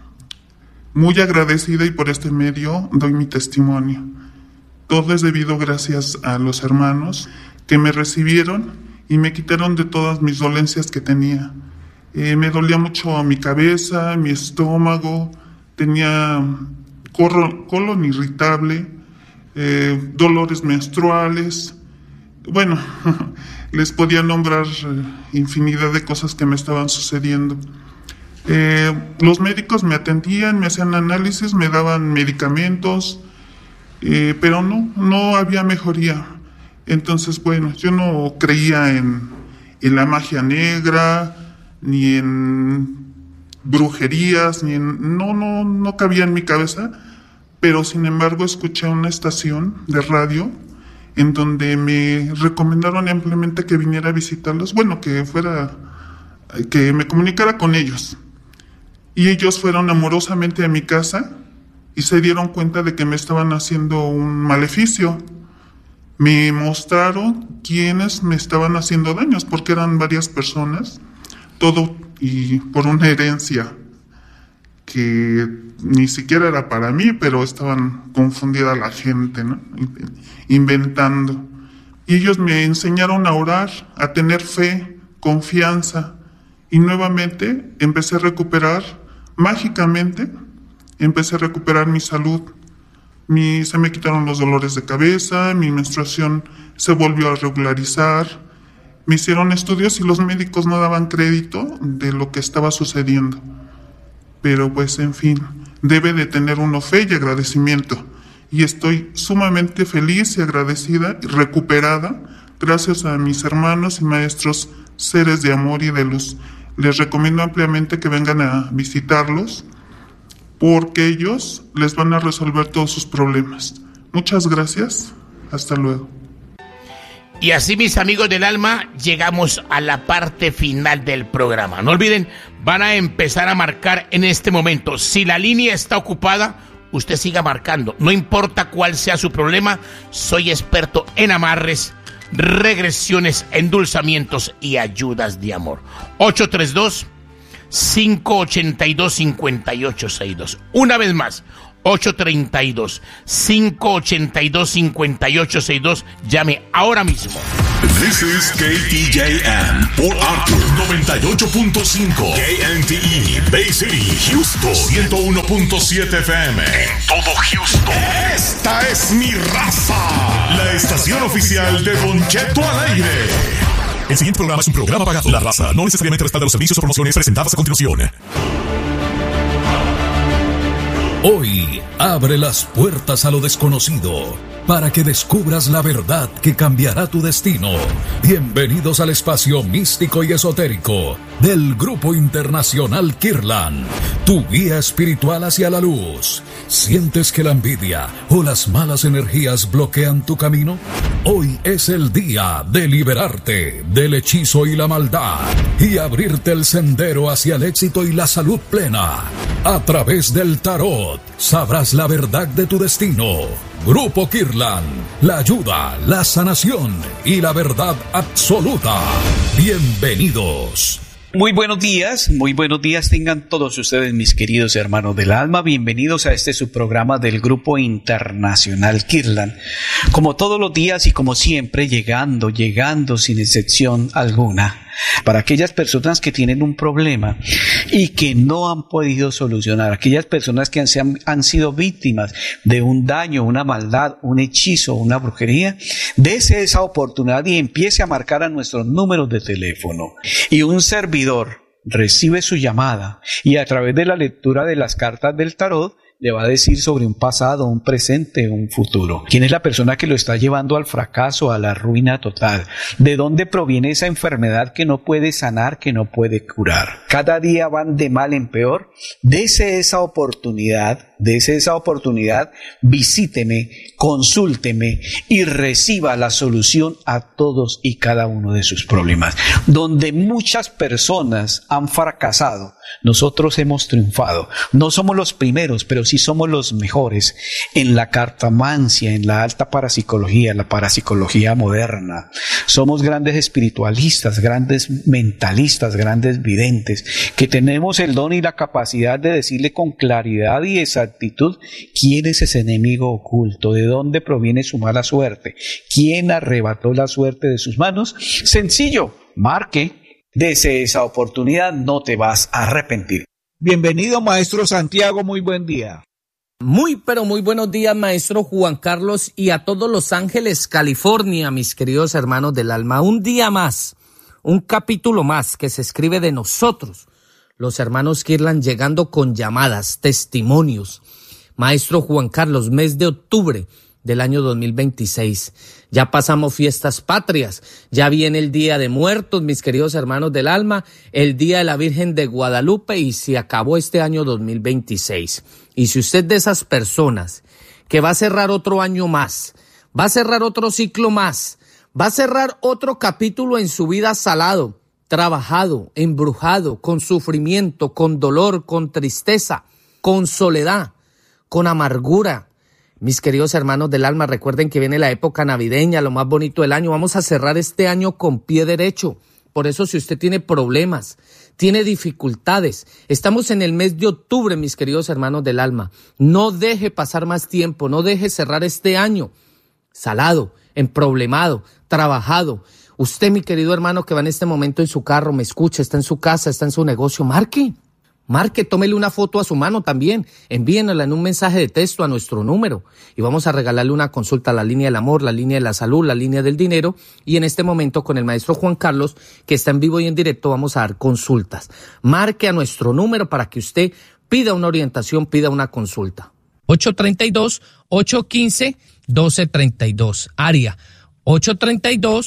muy agradecida, y por este medio doy mi testimonio. Todo es debido gracias a los hermanos que me recibieron y me quitaron de todas mis dolencias que tenía. Eh, me dolía mucho mi cabeza, mi estómago, tenía colon, colon irritable, eh, dolores menstruales. Bueno, les podía nombrar eh, infinidad de cosas que me estaban sucediendo. Eh, los médicos me atendían, me hacían análisis, me daban medicamentos, eh, pero no, no había mejoría. Entonces, bueno, yo no creía en, en la magia negra, ni en brujerías, ni en... No, no, no cabía en mi cabeza, pero sin embargo escuché una estación de radio en donde me recomendaron ampliamente que viniera a visitarlos, bueno, que fuera, que me comunicara con ellos. Y ellos fueron amorosamente a mi casa y se dieron cuenta de que me estaban haciendo un maleficio. Me mostraron quiénes me estaban haciendo daños, porque eran varias personas, todo y por una herencia que ni siquiera era para mí, pero estaban confundida la gente, ¿no? Inventando. Y ellos me enseñaron a orar, a tener fe, confianza, y nuevamente empecé a recuperar. Mágicamente empecé a recuperar mi salud. Mi, se me quitaron los dolores de cabeza, mi menstruación se volvió a regularizar. Me hicieron estudios y los médicos no daban crédito de lo que estaba sucediendo. Pero pues en fin, debe de tener uno fe y agradecimiento. Y estoy sumamente feliz y agradecida y recuperada gracias a mis hermanos y maestros seres de amor y de luz. Les recomiendo ampliamente que vengan a visitarlos, porque ellos les van a resolver todos sus problemas. Muchas gracias. Hasta luego. Y así, mis amigos del alma, llegamos a la parte final del programa. No olviden, van a empezar a marcar en este momento. Si la línea está ocupada, usted siga marcando. No importa cuál sea su problema, soy experto en amarres, regresiones, endulzamientos y ayudas de amor. ocho tres dos, cinco ocho dos, cinco ocho seis dos. Una vez más, ocho tres dos, cinco ocho dos, cinco ocho seis dos. Llame ahora mismo. This is K T J M, Port Arthur noventa y ocho punto cinco, K N T E, Bay City, Houston ciento uno punto siete F M, en todo Houston. Esta es mi raza, la estación oficial de Don Cheto al aire. El siguiente programa es un programa pagado. La raza no necesariamente respalda los servicios o promociones presentadas a continuación. Hoy abre las puertas a lo desconocido para que descubras la verdad que cambiará tu destino. Bienvenidos al espacio místico y esotérico del Grupo Internacional Kirlan, tu guía espiritual hacia la luz. ¿Sientes que la envidia o las malas energías bloquean tu camino? Hoy es el día de liberarte del hechizo y la maldad y abrirte el sendero hacia el éxito y la salud plena. A través del tarot sabrás la verdad de tu destino. Grupo Kirlan, la ayuda, la sanación y la verdad absoluta. Bienvenidos. Muy buenos días, muy buenos días tengan todos ustedes, mis queridos hermanos del alma. Bienvenidos a este subprograma del Grupo Internacional Kirlan. Como todos los días y como siempre, llegando, llegando sin excepción alguna, para aquellas personas que tienen un problema y que no han podido solucionar, aquellas personas que han, han sido víctimas de un daño, una maldad, un hechizo, una brujería, dése esa oportunidad y empiece a marcar a nuestros números de teléfono. Y un servidor recibe su llamada y a través de la lectura de las cartas del tarot le va a decir sobre un pasado, un presente, un futuro. ¿Quién es la persona que lo está llevando al fracaso, a la ruina total? ¿De dónde proviene esa enfermedad que no puede sanar, que no puede curar? Cada día van de mal en peor. Dese esa oportunidad, dese esa oportunidad, visíteme, consúlteme y reciba la solución a todos y cada uno de sus problemas. Donde muchas personas han fracasado, nosotros hemos triunfado. No somos los primeros, pero sí somos los mejores en la cartomancia, en la alta parapsicología, la parapsicología moderna. Somos grandes espiritualistas, grandes mentalistas, grandes videntes, que tenemos el don y la capacidad de decirle con claridad y exactitud quién es ese enemigo oculto, de dónde proviene su mala suerte, quién arrebató la suerte de sus manos. Sencillo, marque. Dese esa oportunidad, no te vas a arrepentir. Bienvenido, maestro Santiago, muy buen día. Muy, pero muy buenos días, maestro Juan Carlos, y a todos Los Ángeles, California, mis queridos hermanos del alma. Un día más, un capítulo más que se escribe de nosotros, los hermanos Kirlan, llegando con llamadas, testimonios. Maestro Juan Carlos, mes de octubre del año dos mil veintiséis. Ya pasamos fiestas patrias, ya viene el Día de Muertos, mis queridos hermanos del alma, el Día de la Virgen de Guadalupe, y se acabó este año dos mil veintiséis. Y si usted de esas personas que va a cerrar otro año más, va a cerrar otro ciclo más, va a cerrar otro capítulo en su vida salado, trabajado, embrujado, con sufrimiento, con dolor, con tristeza, con soledad, con amargura, mis queridos hermanos del alma, recuerden que viene la época navideña, lo más bonito del año. Vamos a cerrar este año con pie derecho. Por eso, si usted tiene problemas, tiene dificultades, estamos en el mes de octubre, mis queridos hermanos del alma. No deje pasar más tiempo, no deje cerrar este año salado, emproblemado, trabajado. Usted, mi querido hermano, que va en este momento en su carro, me escucha, está en su casa, está en su negocio, marque. Marque, tómele una foto a su mano también, envíenla en un mensaje de texto a nuestro número y vamos a regalarle una consulta a la línea del amor, la línea de la salud, la línea del dinero, y en este momento con el maestro Juan Carlos, que está en vivo y en directo, vamos a dar consultas. Marque a nuestro número para que usted pida una orientación, pida una consulta. ocho tres dos, ocho uno cinco, uno dos tres dos, área ocho tres dos, ocho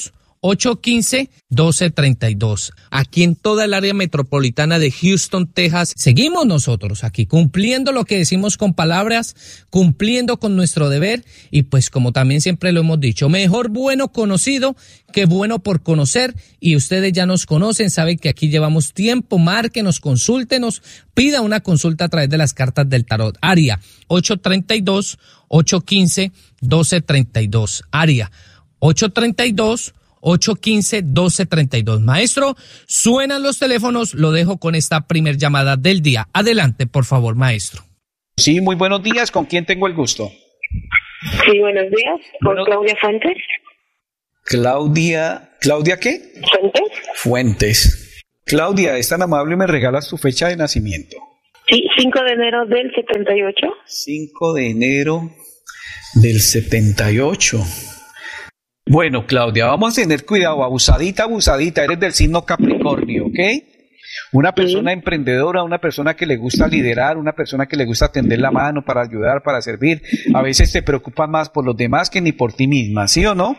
ocho uno cinco, uno dos tres dos. Aquí en toda el área metropolitana de Houston, Texas, seguimos nosotros aquí cumpliendo lo que decimos con palabras, cumpliendo con nuestro deber y pues como también siempre lo hemos dicho, mejor bueno conocido que bueno por conocer y ustedes ya nos conocen, saben que aquí llevamos tiempo, márquenos, consúltenos, pida una consulta a través de las cartas del tarot. Área ocho tres dos, ocho uno cinco, uno dos tres dos. Área ocho tres dos, ocho uno cinco, uno dos tres dos. Maestro, suenan los teléfonos, lo dejo con esta primer llamada del día. Adelante, por favor, maestro. Sí, muy buenos días, ¿con quién tengo el gusto? Sí, buenos días, con bueno, Claudia Fuentes. Claudia, ¿Claudia qué? Fuentes. Fuentes. Claudia, es tan amable y me regalas tu fecha de nacimiento. Sí, cinco de enero del setenta y ocho. cinco de enero del setenta y ocho. Bueno, Claudia, vamos a tener cuidado, abusadita, abusadita, eres del signo Capricornio, ¿ok? Una persona sí. emprendedora, una persona que le gusta liderar, una persona que le gusta tender la mano para ayudar, para servir. A veces te preocupas más por los demás que ni por ti misma, ¿sí o no?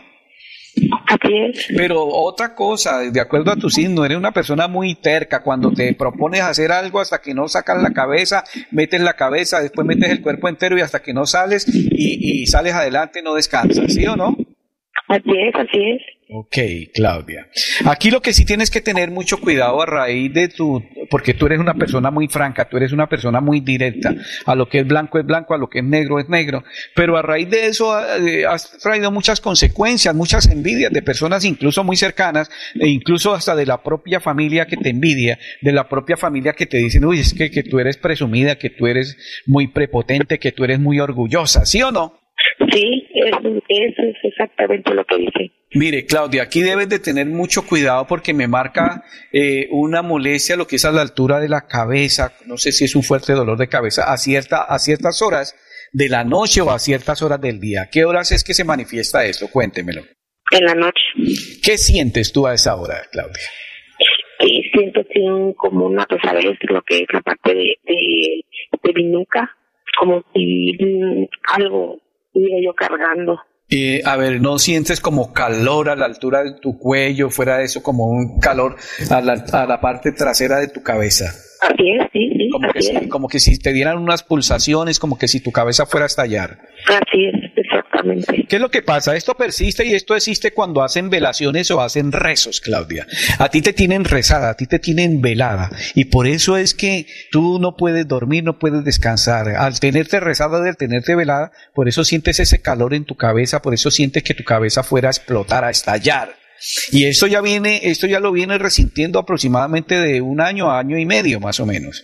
Así es. Pero otra cosa, de acuerdo a tu signo, eres una persona muy terca. Cuando te propones hacer algo hasta que no sacas la cabeza, metes la cabeza, después metes el cuerpo entero y hasta que no sales y, y sales adelante no descansas, ¿sí o no? Así es, así es. Ok, Claudia. Aquí lo que sí tienes que tener mucho cuidado a raíz de tu, porque tú eres una persona muy franca, tú eres una persona muy directa, a lo que es blanco es blanco, a lo que es negro es negro, pero a raíz de eso eh, has traído muchas consecuencias, muchas envidias de personas incluso muy cercanas, e incluso hasta de la propia familia que te envidia, de la propia familia que te dicen, uy, es que, que tú eres presumida, que tú eres muy prepotente, que tú eres muy orgullosa, ¿sí o no? Sí, eso, eso es exactamente lo que dice. Mire, Claudia, aquí debes de tener mucho cuidado porque me marca eh, una molestia, lo que es a la altura de la cabeza, no sé si es un fuerte dolor de cabeza, a, cierta, a ciertas horas de la noche o a ciertas horas del día. ¿Qué horas es que se manifiesta esto? Cuéntemelo. En la noche. ¿Qué sientes tú a esa hora, Claudia? Sí, siento sí, como una pesadez, lo que es la parte de, de, de mi nuca, como si mm, algo iba yo cargando. Eh, a ver, ¿no sientes como calor a la altura de tu cuello, fuera de eso como un calor a la, a la parte trasera de tu cabeza? Así es, sí, sí. Como que, si, como que si te dieran unas pulsaciones, como que si tu cabeza fuera a estallar. Así es, exactamente. ¿Qué es lo que pasa? Esto persiste y esto existe cuando hacen velaciones o hacen rezos, Claudia. A ti te tienen rezada, a ti te tienen velada y por eso es que tú no puedes dormir, no puedes descansar. Al tenerte rezada, al tenerte velada, por eso sientes ese calor en tu cabeza, por eso sientes que tu cabeza fuera a explotar, a estallar. Y esto ya viene, esto ya lo viene resintiendo aproximadamente de un año a año y medio, más o menos.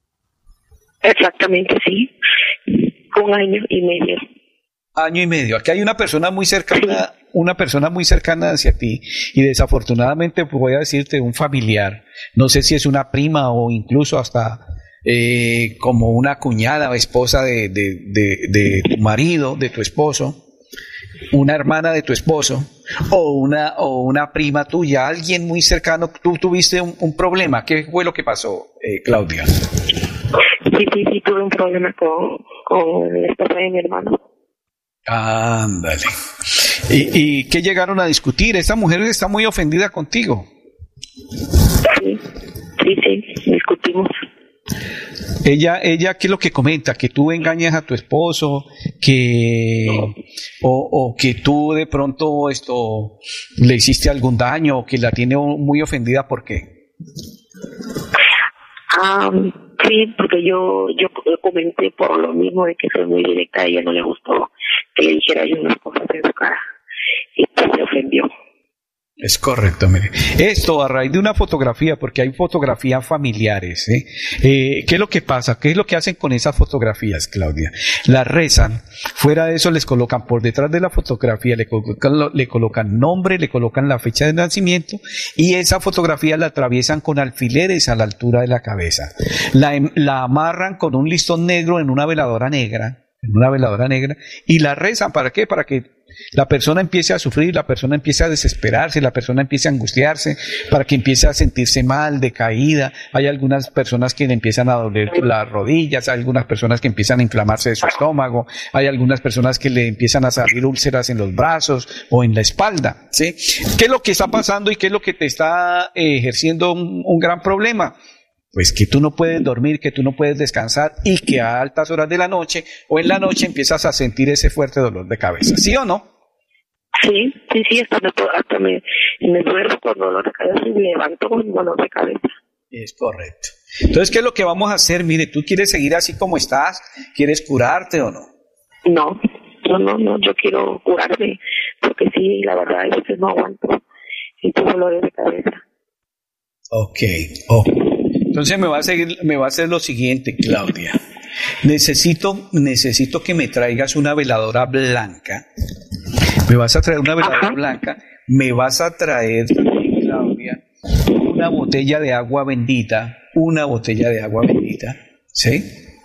Exactamente, sí. Un año y medio. Año y medio. Aquí hay una persona muy cercana, sí. una persona muy cercana hacia ti y desafortunadamente voy a decirte un familiar. No sé si es una prima o incluso hasta eh, como una cuñada o esposa de, de, de, de tu marido, de tu esposo. Una hermana de tu esposo o una o una prima tuya, alguien muy cercano, tú tuviste un, un problema. ¿Qué fue lo que pasó, eh, Claudia? Sí, sí, sí, tuve un problema con, con la esposa de mi hermano. Ándale. ¿Y, ¿Y qué llegaron a discutir? Esta mujer está muy ofendida contigo. Sí, sí, sí, discutimos. Ella, ella, ¿qué es lo que comenta? Que tú engañas a tu esposo, que o, o que tú de pronto esto le hiciste algún daño, o que la tiene muy ofendida, ¿por qué? Um, sí, porque yo yo comenté por lo mismo de que soy muy directa, a ella no le gustó que le dijera yo unas cosas en su cara y pues se ofendió. Es correcto, mire. Esto a raíz de una fotografía, porque hay fotografías familiares, ¿eh? Eh, ¿Qué es lo que pasa? ¿Qué es lo que hacen con esas fotografías, Claudia? Las rezan, fuera de eso les colocan por detrás de la fotografía, le colocan, le colocan nombre, le colocan la fecha de nacimiento y esa fotografía la atraviesan con alfileres a la altura de la cabeza. La, la amarran con un listón negro en una veladora negra, en una veladora negra y la rezan, ¿para qué? Para que La persona empiece a sufrir, la persona empiece a desesperarse, la persona empiece a angustiarse, para que empiece a sentirse mal, decaída. Hay algunas personas que le empiezan a doler las rodillas, hay algunas personas que empiezan a inflamarse de su estómago, hay algunas personas que le empiezan a salir úlceras en los brazos o en la espalda, ¿sí? ¿Qué es lo que está pasando y qué es lo que te está eh, ejerciendo un, un gran problema? Pues que tú no puedes dormir, que tú no puedes descansar y que a altas horas de la noche o en la noche empiezas a sentir ese fuerte dolor de cabeza, ¿sí o no? Sí, sí, sí, hasta me, hasta me, me duermo con dolor de cabeza y me levanto con dolor de cabeza. Es correcto. Entonces, ¿qué es lo que vamos a hacer? Mire, ¿tú quieres seguir así como estás? ¿Quieres curarte o no? No, no, no, no, yo quiero curarme, porque sí, la verdad, a veces no aguanto estos dolores de cabeza. Ok, ok. Entonces me va a seguir, me va a hacer lo siguiente, Claudia. Necesito, necesito que me traigas una veladora blanca. Me vas a traer una veladora blanca. Me vas a traer, Claudia, una botella de agua bendita. Una botella de agua bendita. ¿Sí?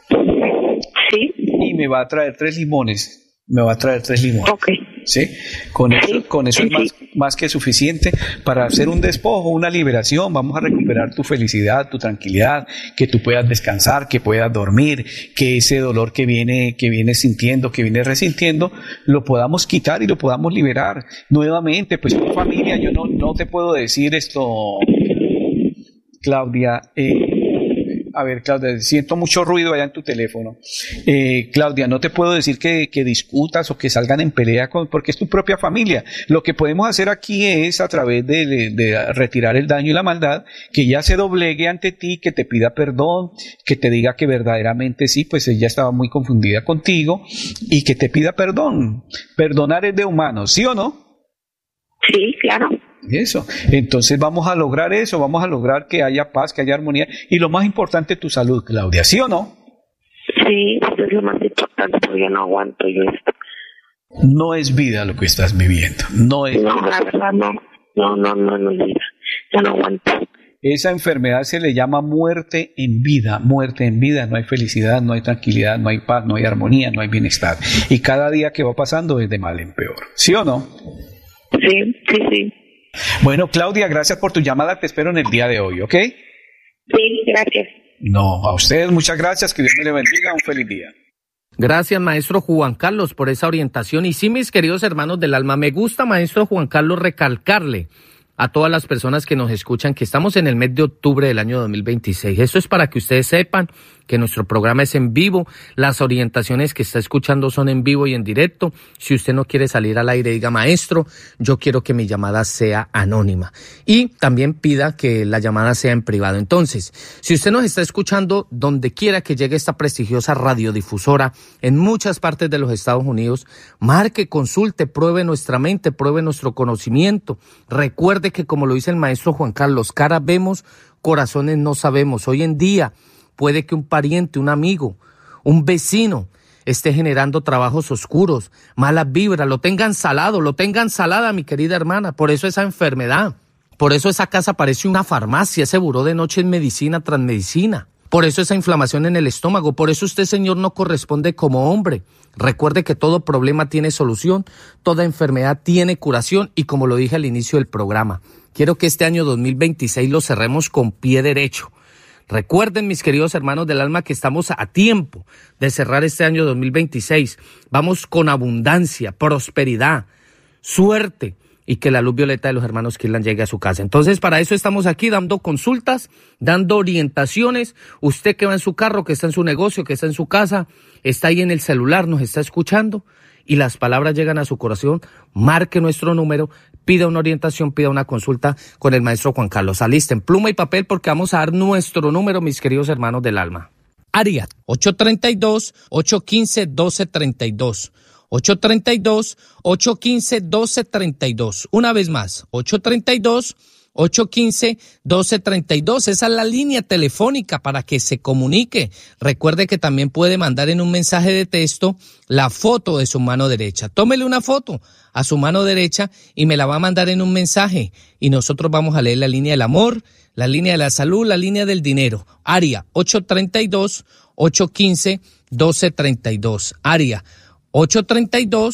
Sí. Y me va a traer tres limones. Me va a traer tres limones. Ok. ¿Sí? Con eso, con eso es más, más que suficiente para hacer un despojo, una liberación. Vamos a recuperar tu felicidad, tu tranquilidad, que tú puedas descansar, que puedas dormir, que ese dolor que viene, que vienes sintiendo, que vienes resintiendo, lo podamos quitar y lo podamos liberar nuevamente. Pues tu familia, yo no, no te puedo decir esto, Claudia. Eh, A ver, Claudia, siento mucho ruido allá en tu teléfono. Eh, Claudia, no te puedo decir que, que discutas o que salgan en pelea con, porque es tu propia familia. Lo que podemos hacer aquí es, a través de, de, de retirar el daño y la maldad, que ella se doblegue ante ti, que te pida perdón, que te diga que verdaderamente sí, pues ella estaba muy confundida contigo, y que te pida perdón. Perdonar es de humanos, ¿sí o no? Sí, claro. Eso, entonces vamos a lograr eso, vamos a lograr que haya paz, que haya armonía y lo más importante, tu salud, Claudia, ¿sí o no? Sí, eso es lo más importante, porque yo no aguanto yo esto. No es vida lo que estás viviendo, no es No, la verdad no, no, no, no, no es vida, yo no aguanto. Esa enfermedad se le llama muerte en vida, muerte en vida, no hay felicidad, no hay tranquilidad, no hay paz, no hay armonía, no hay bienestar. Y cada día que va pasando es de mal en peor, ¿sí o no? Sí, sí, sí. Bueno, Claudia, gracias por tu llamada, te espero en el día de hoy, ¿ok? Sí, gracias. No, a ustedes muchas gracias, que Dios me le bendiga, un feliz día. Gracias, maestro Juan Carlos, por esa orientación. Y sí, mis queridos hermanos del alma, me gusta, maestro Juan Carlos, recalcarle a todas las personas que nos escuchan que estamos en el mes de octubre del año dos mil veintiséis. Esto es para que ustedes sepan que nuestro programa es en vivo, las orientaciones que está escuchando son en vivo y en directo. Si usted no quiere salir al aire, diga, maestro, yo quiero que mi llamada sea anónima. Y también pida que la llamada sea en privado. Entonces, si usted nos está escuchando donde quiera que llegue esta prestigiosa radiodifusora, en muchas partes de los Estados Unidos, marque, consulte, pruebe nuestra mente, pruebe nuestro conocimiento. Recuerde que, como lo dice el maestro Juan Carlos, caras vemos, corazones no sabemos. Hoy en día puede que un pariente, un amigo, un vecino esté generando trabajos oscuros, malas vibras, lo tengan salado, lo tengan salada, mi querida hermana. Por eso esa enfermedad, por eso esa casa parece una farmacia, ese buró de noche es medicina tras medicina. Por eso esa inflamación en el estómago, por eso usted, señor, no corresponde como hombre. Recuerde que todo problema tiene solución, toda enfermedad tiene curación y como lo dije al inicio del programa, quiero que este año dos mil veintiséis lo cerremos con pie derecho. Recuerden, mis queridos hermanos del alma, que estamos a tiempo de cerrar este año dos mil veintiséis. Vamos con abundancia, prosperidad, suerte y que la luz violeta de los hermanos Kirlan llegue a su casa. Entonces, para eso estamos aquí dando consultas, dando orientaciones. Usted que va en su carro, que está en su negocio, que está en su casa, está ahí en el celular, nos está escuchando y las palabras llegan a su corazón, marque nuestro número, pida una orientación, pida una consulta con el maestro Juan Carlos. Alisten pluma y papel porque vamos a dar nuestro número, mis queridos hermanos del alma. Área ocho tres dos, ocho uno cinco, uno dos tres dos. ocho tres dos, ocho uno cinco, uno dos tres dos. Una vez más, ocho tres dos, ocho uno cinco, uno dos tres dos. Esa es la línea telefónica para que se comunique. Recuerde que también puede mandar en un mensaje de texto la foto de su mano derecha. Tómele una foto a su mano derecha y me la va a mandar en un mensaje. Y nosotros vamos a leer la línea del amor, la línea de la salud, la línea del dinero. Área ocho tres dos, ocho uno cinco, uno dos tres dos. Área ocho tres dos,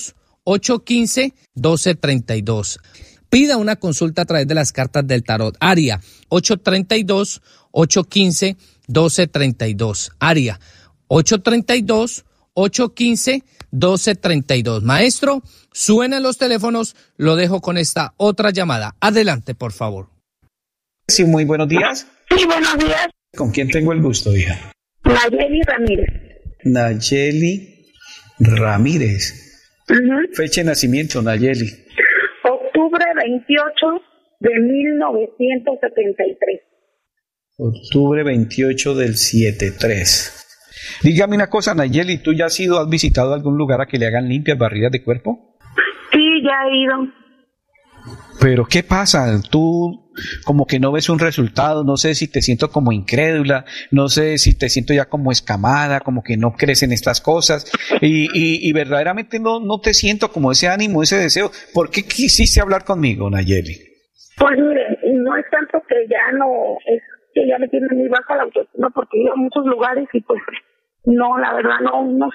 ocho uno cinco, uno dos tres dos. Pida una consulta a través de las cartas del tarot. Área ocho tres dos, ocho uno cinco, uno dos tres dos. Área ocho tres dos, ocho uno cinco, uno dos tres dos. Maestro, suenan los teléfonos, lo dejo con esta otra llamada. Adelante, por favor. Sí, muy buenos días. Sí, buenos días. ¿Con quién tengo el gusto, hija? Nayeli Ramírez. Nayeli Ramírez. Uh-huh. Fecha de nacimiento, Nayeli. Octubre veintiocho de mil novecientos setenta y tres. Octubre veintiocho del setenta y tres. Dígame una cosa, Nayeli, ¿tú ya has ido, has visitado algún lugar a que le hagan limpias, barridas de cuerpo? Sí, ya he ido. Pero ¿qué pasa? Tú como que no ves un resultado, no sé si te siento como incrédula, no sé si te siento ya como escamada, como que no crees en estas cosas y, y, y verdaderamente no, no te siento como ese ánimo, ese deseo. ¿Por qué quisiste hablar conmigo, Nayeli? Pues mire, no es tanto que ya no, es que ya me tiene muy baja la autoestima porque he ido a muchos lugares y pues no, la verdad no, no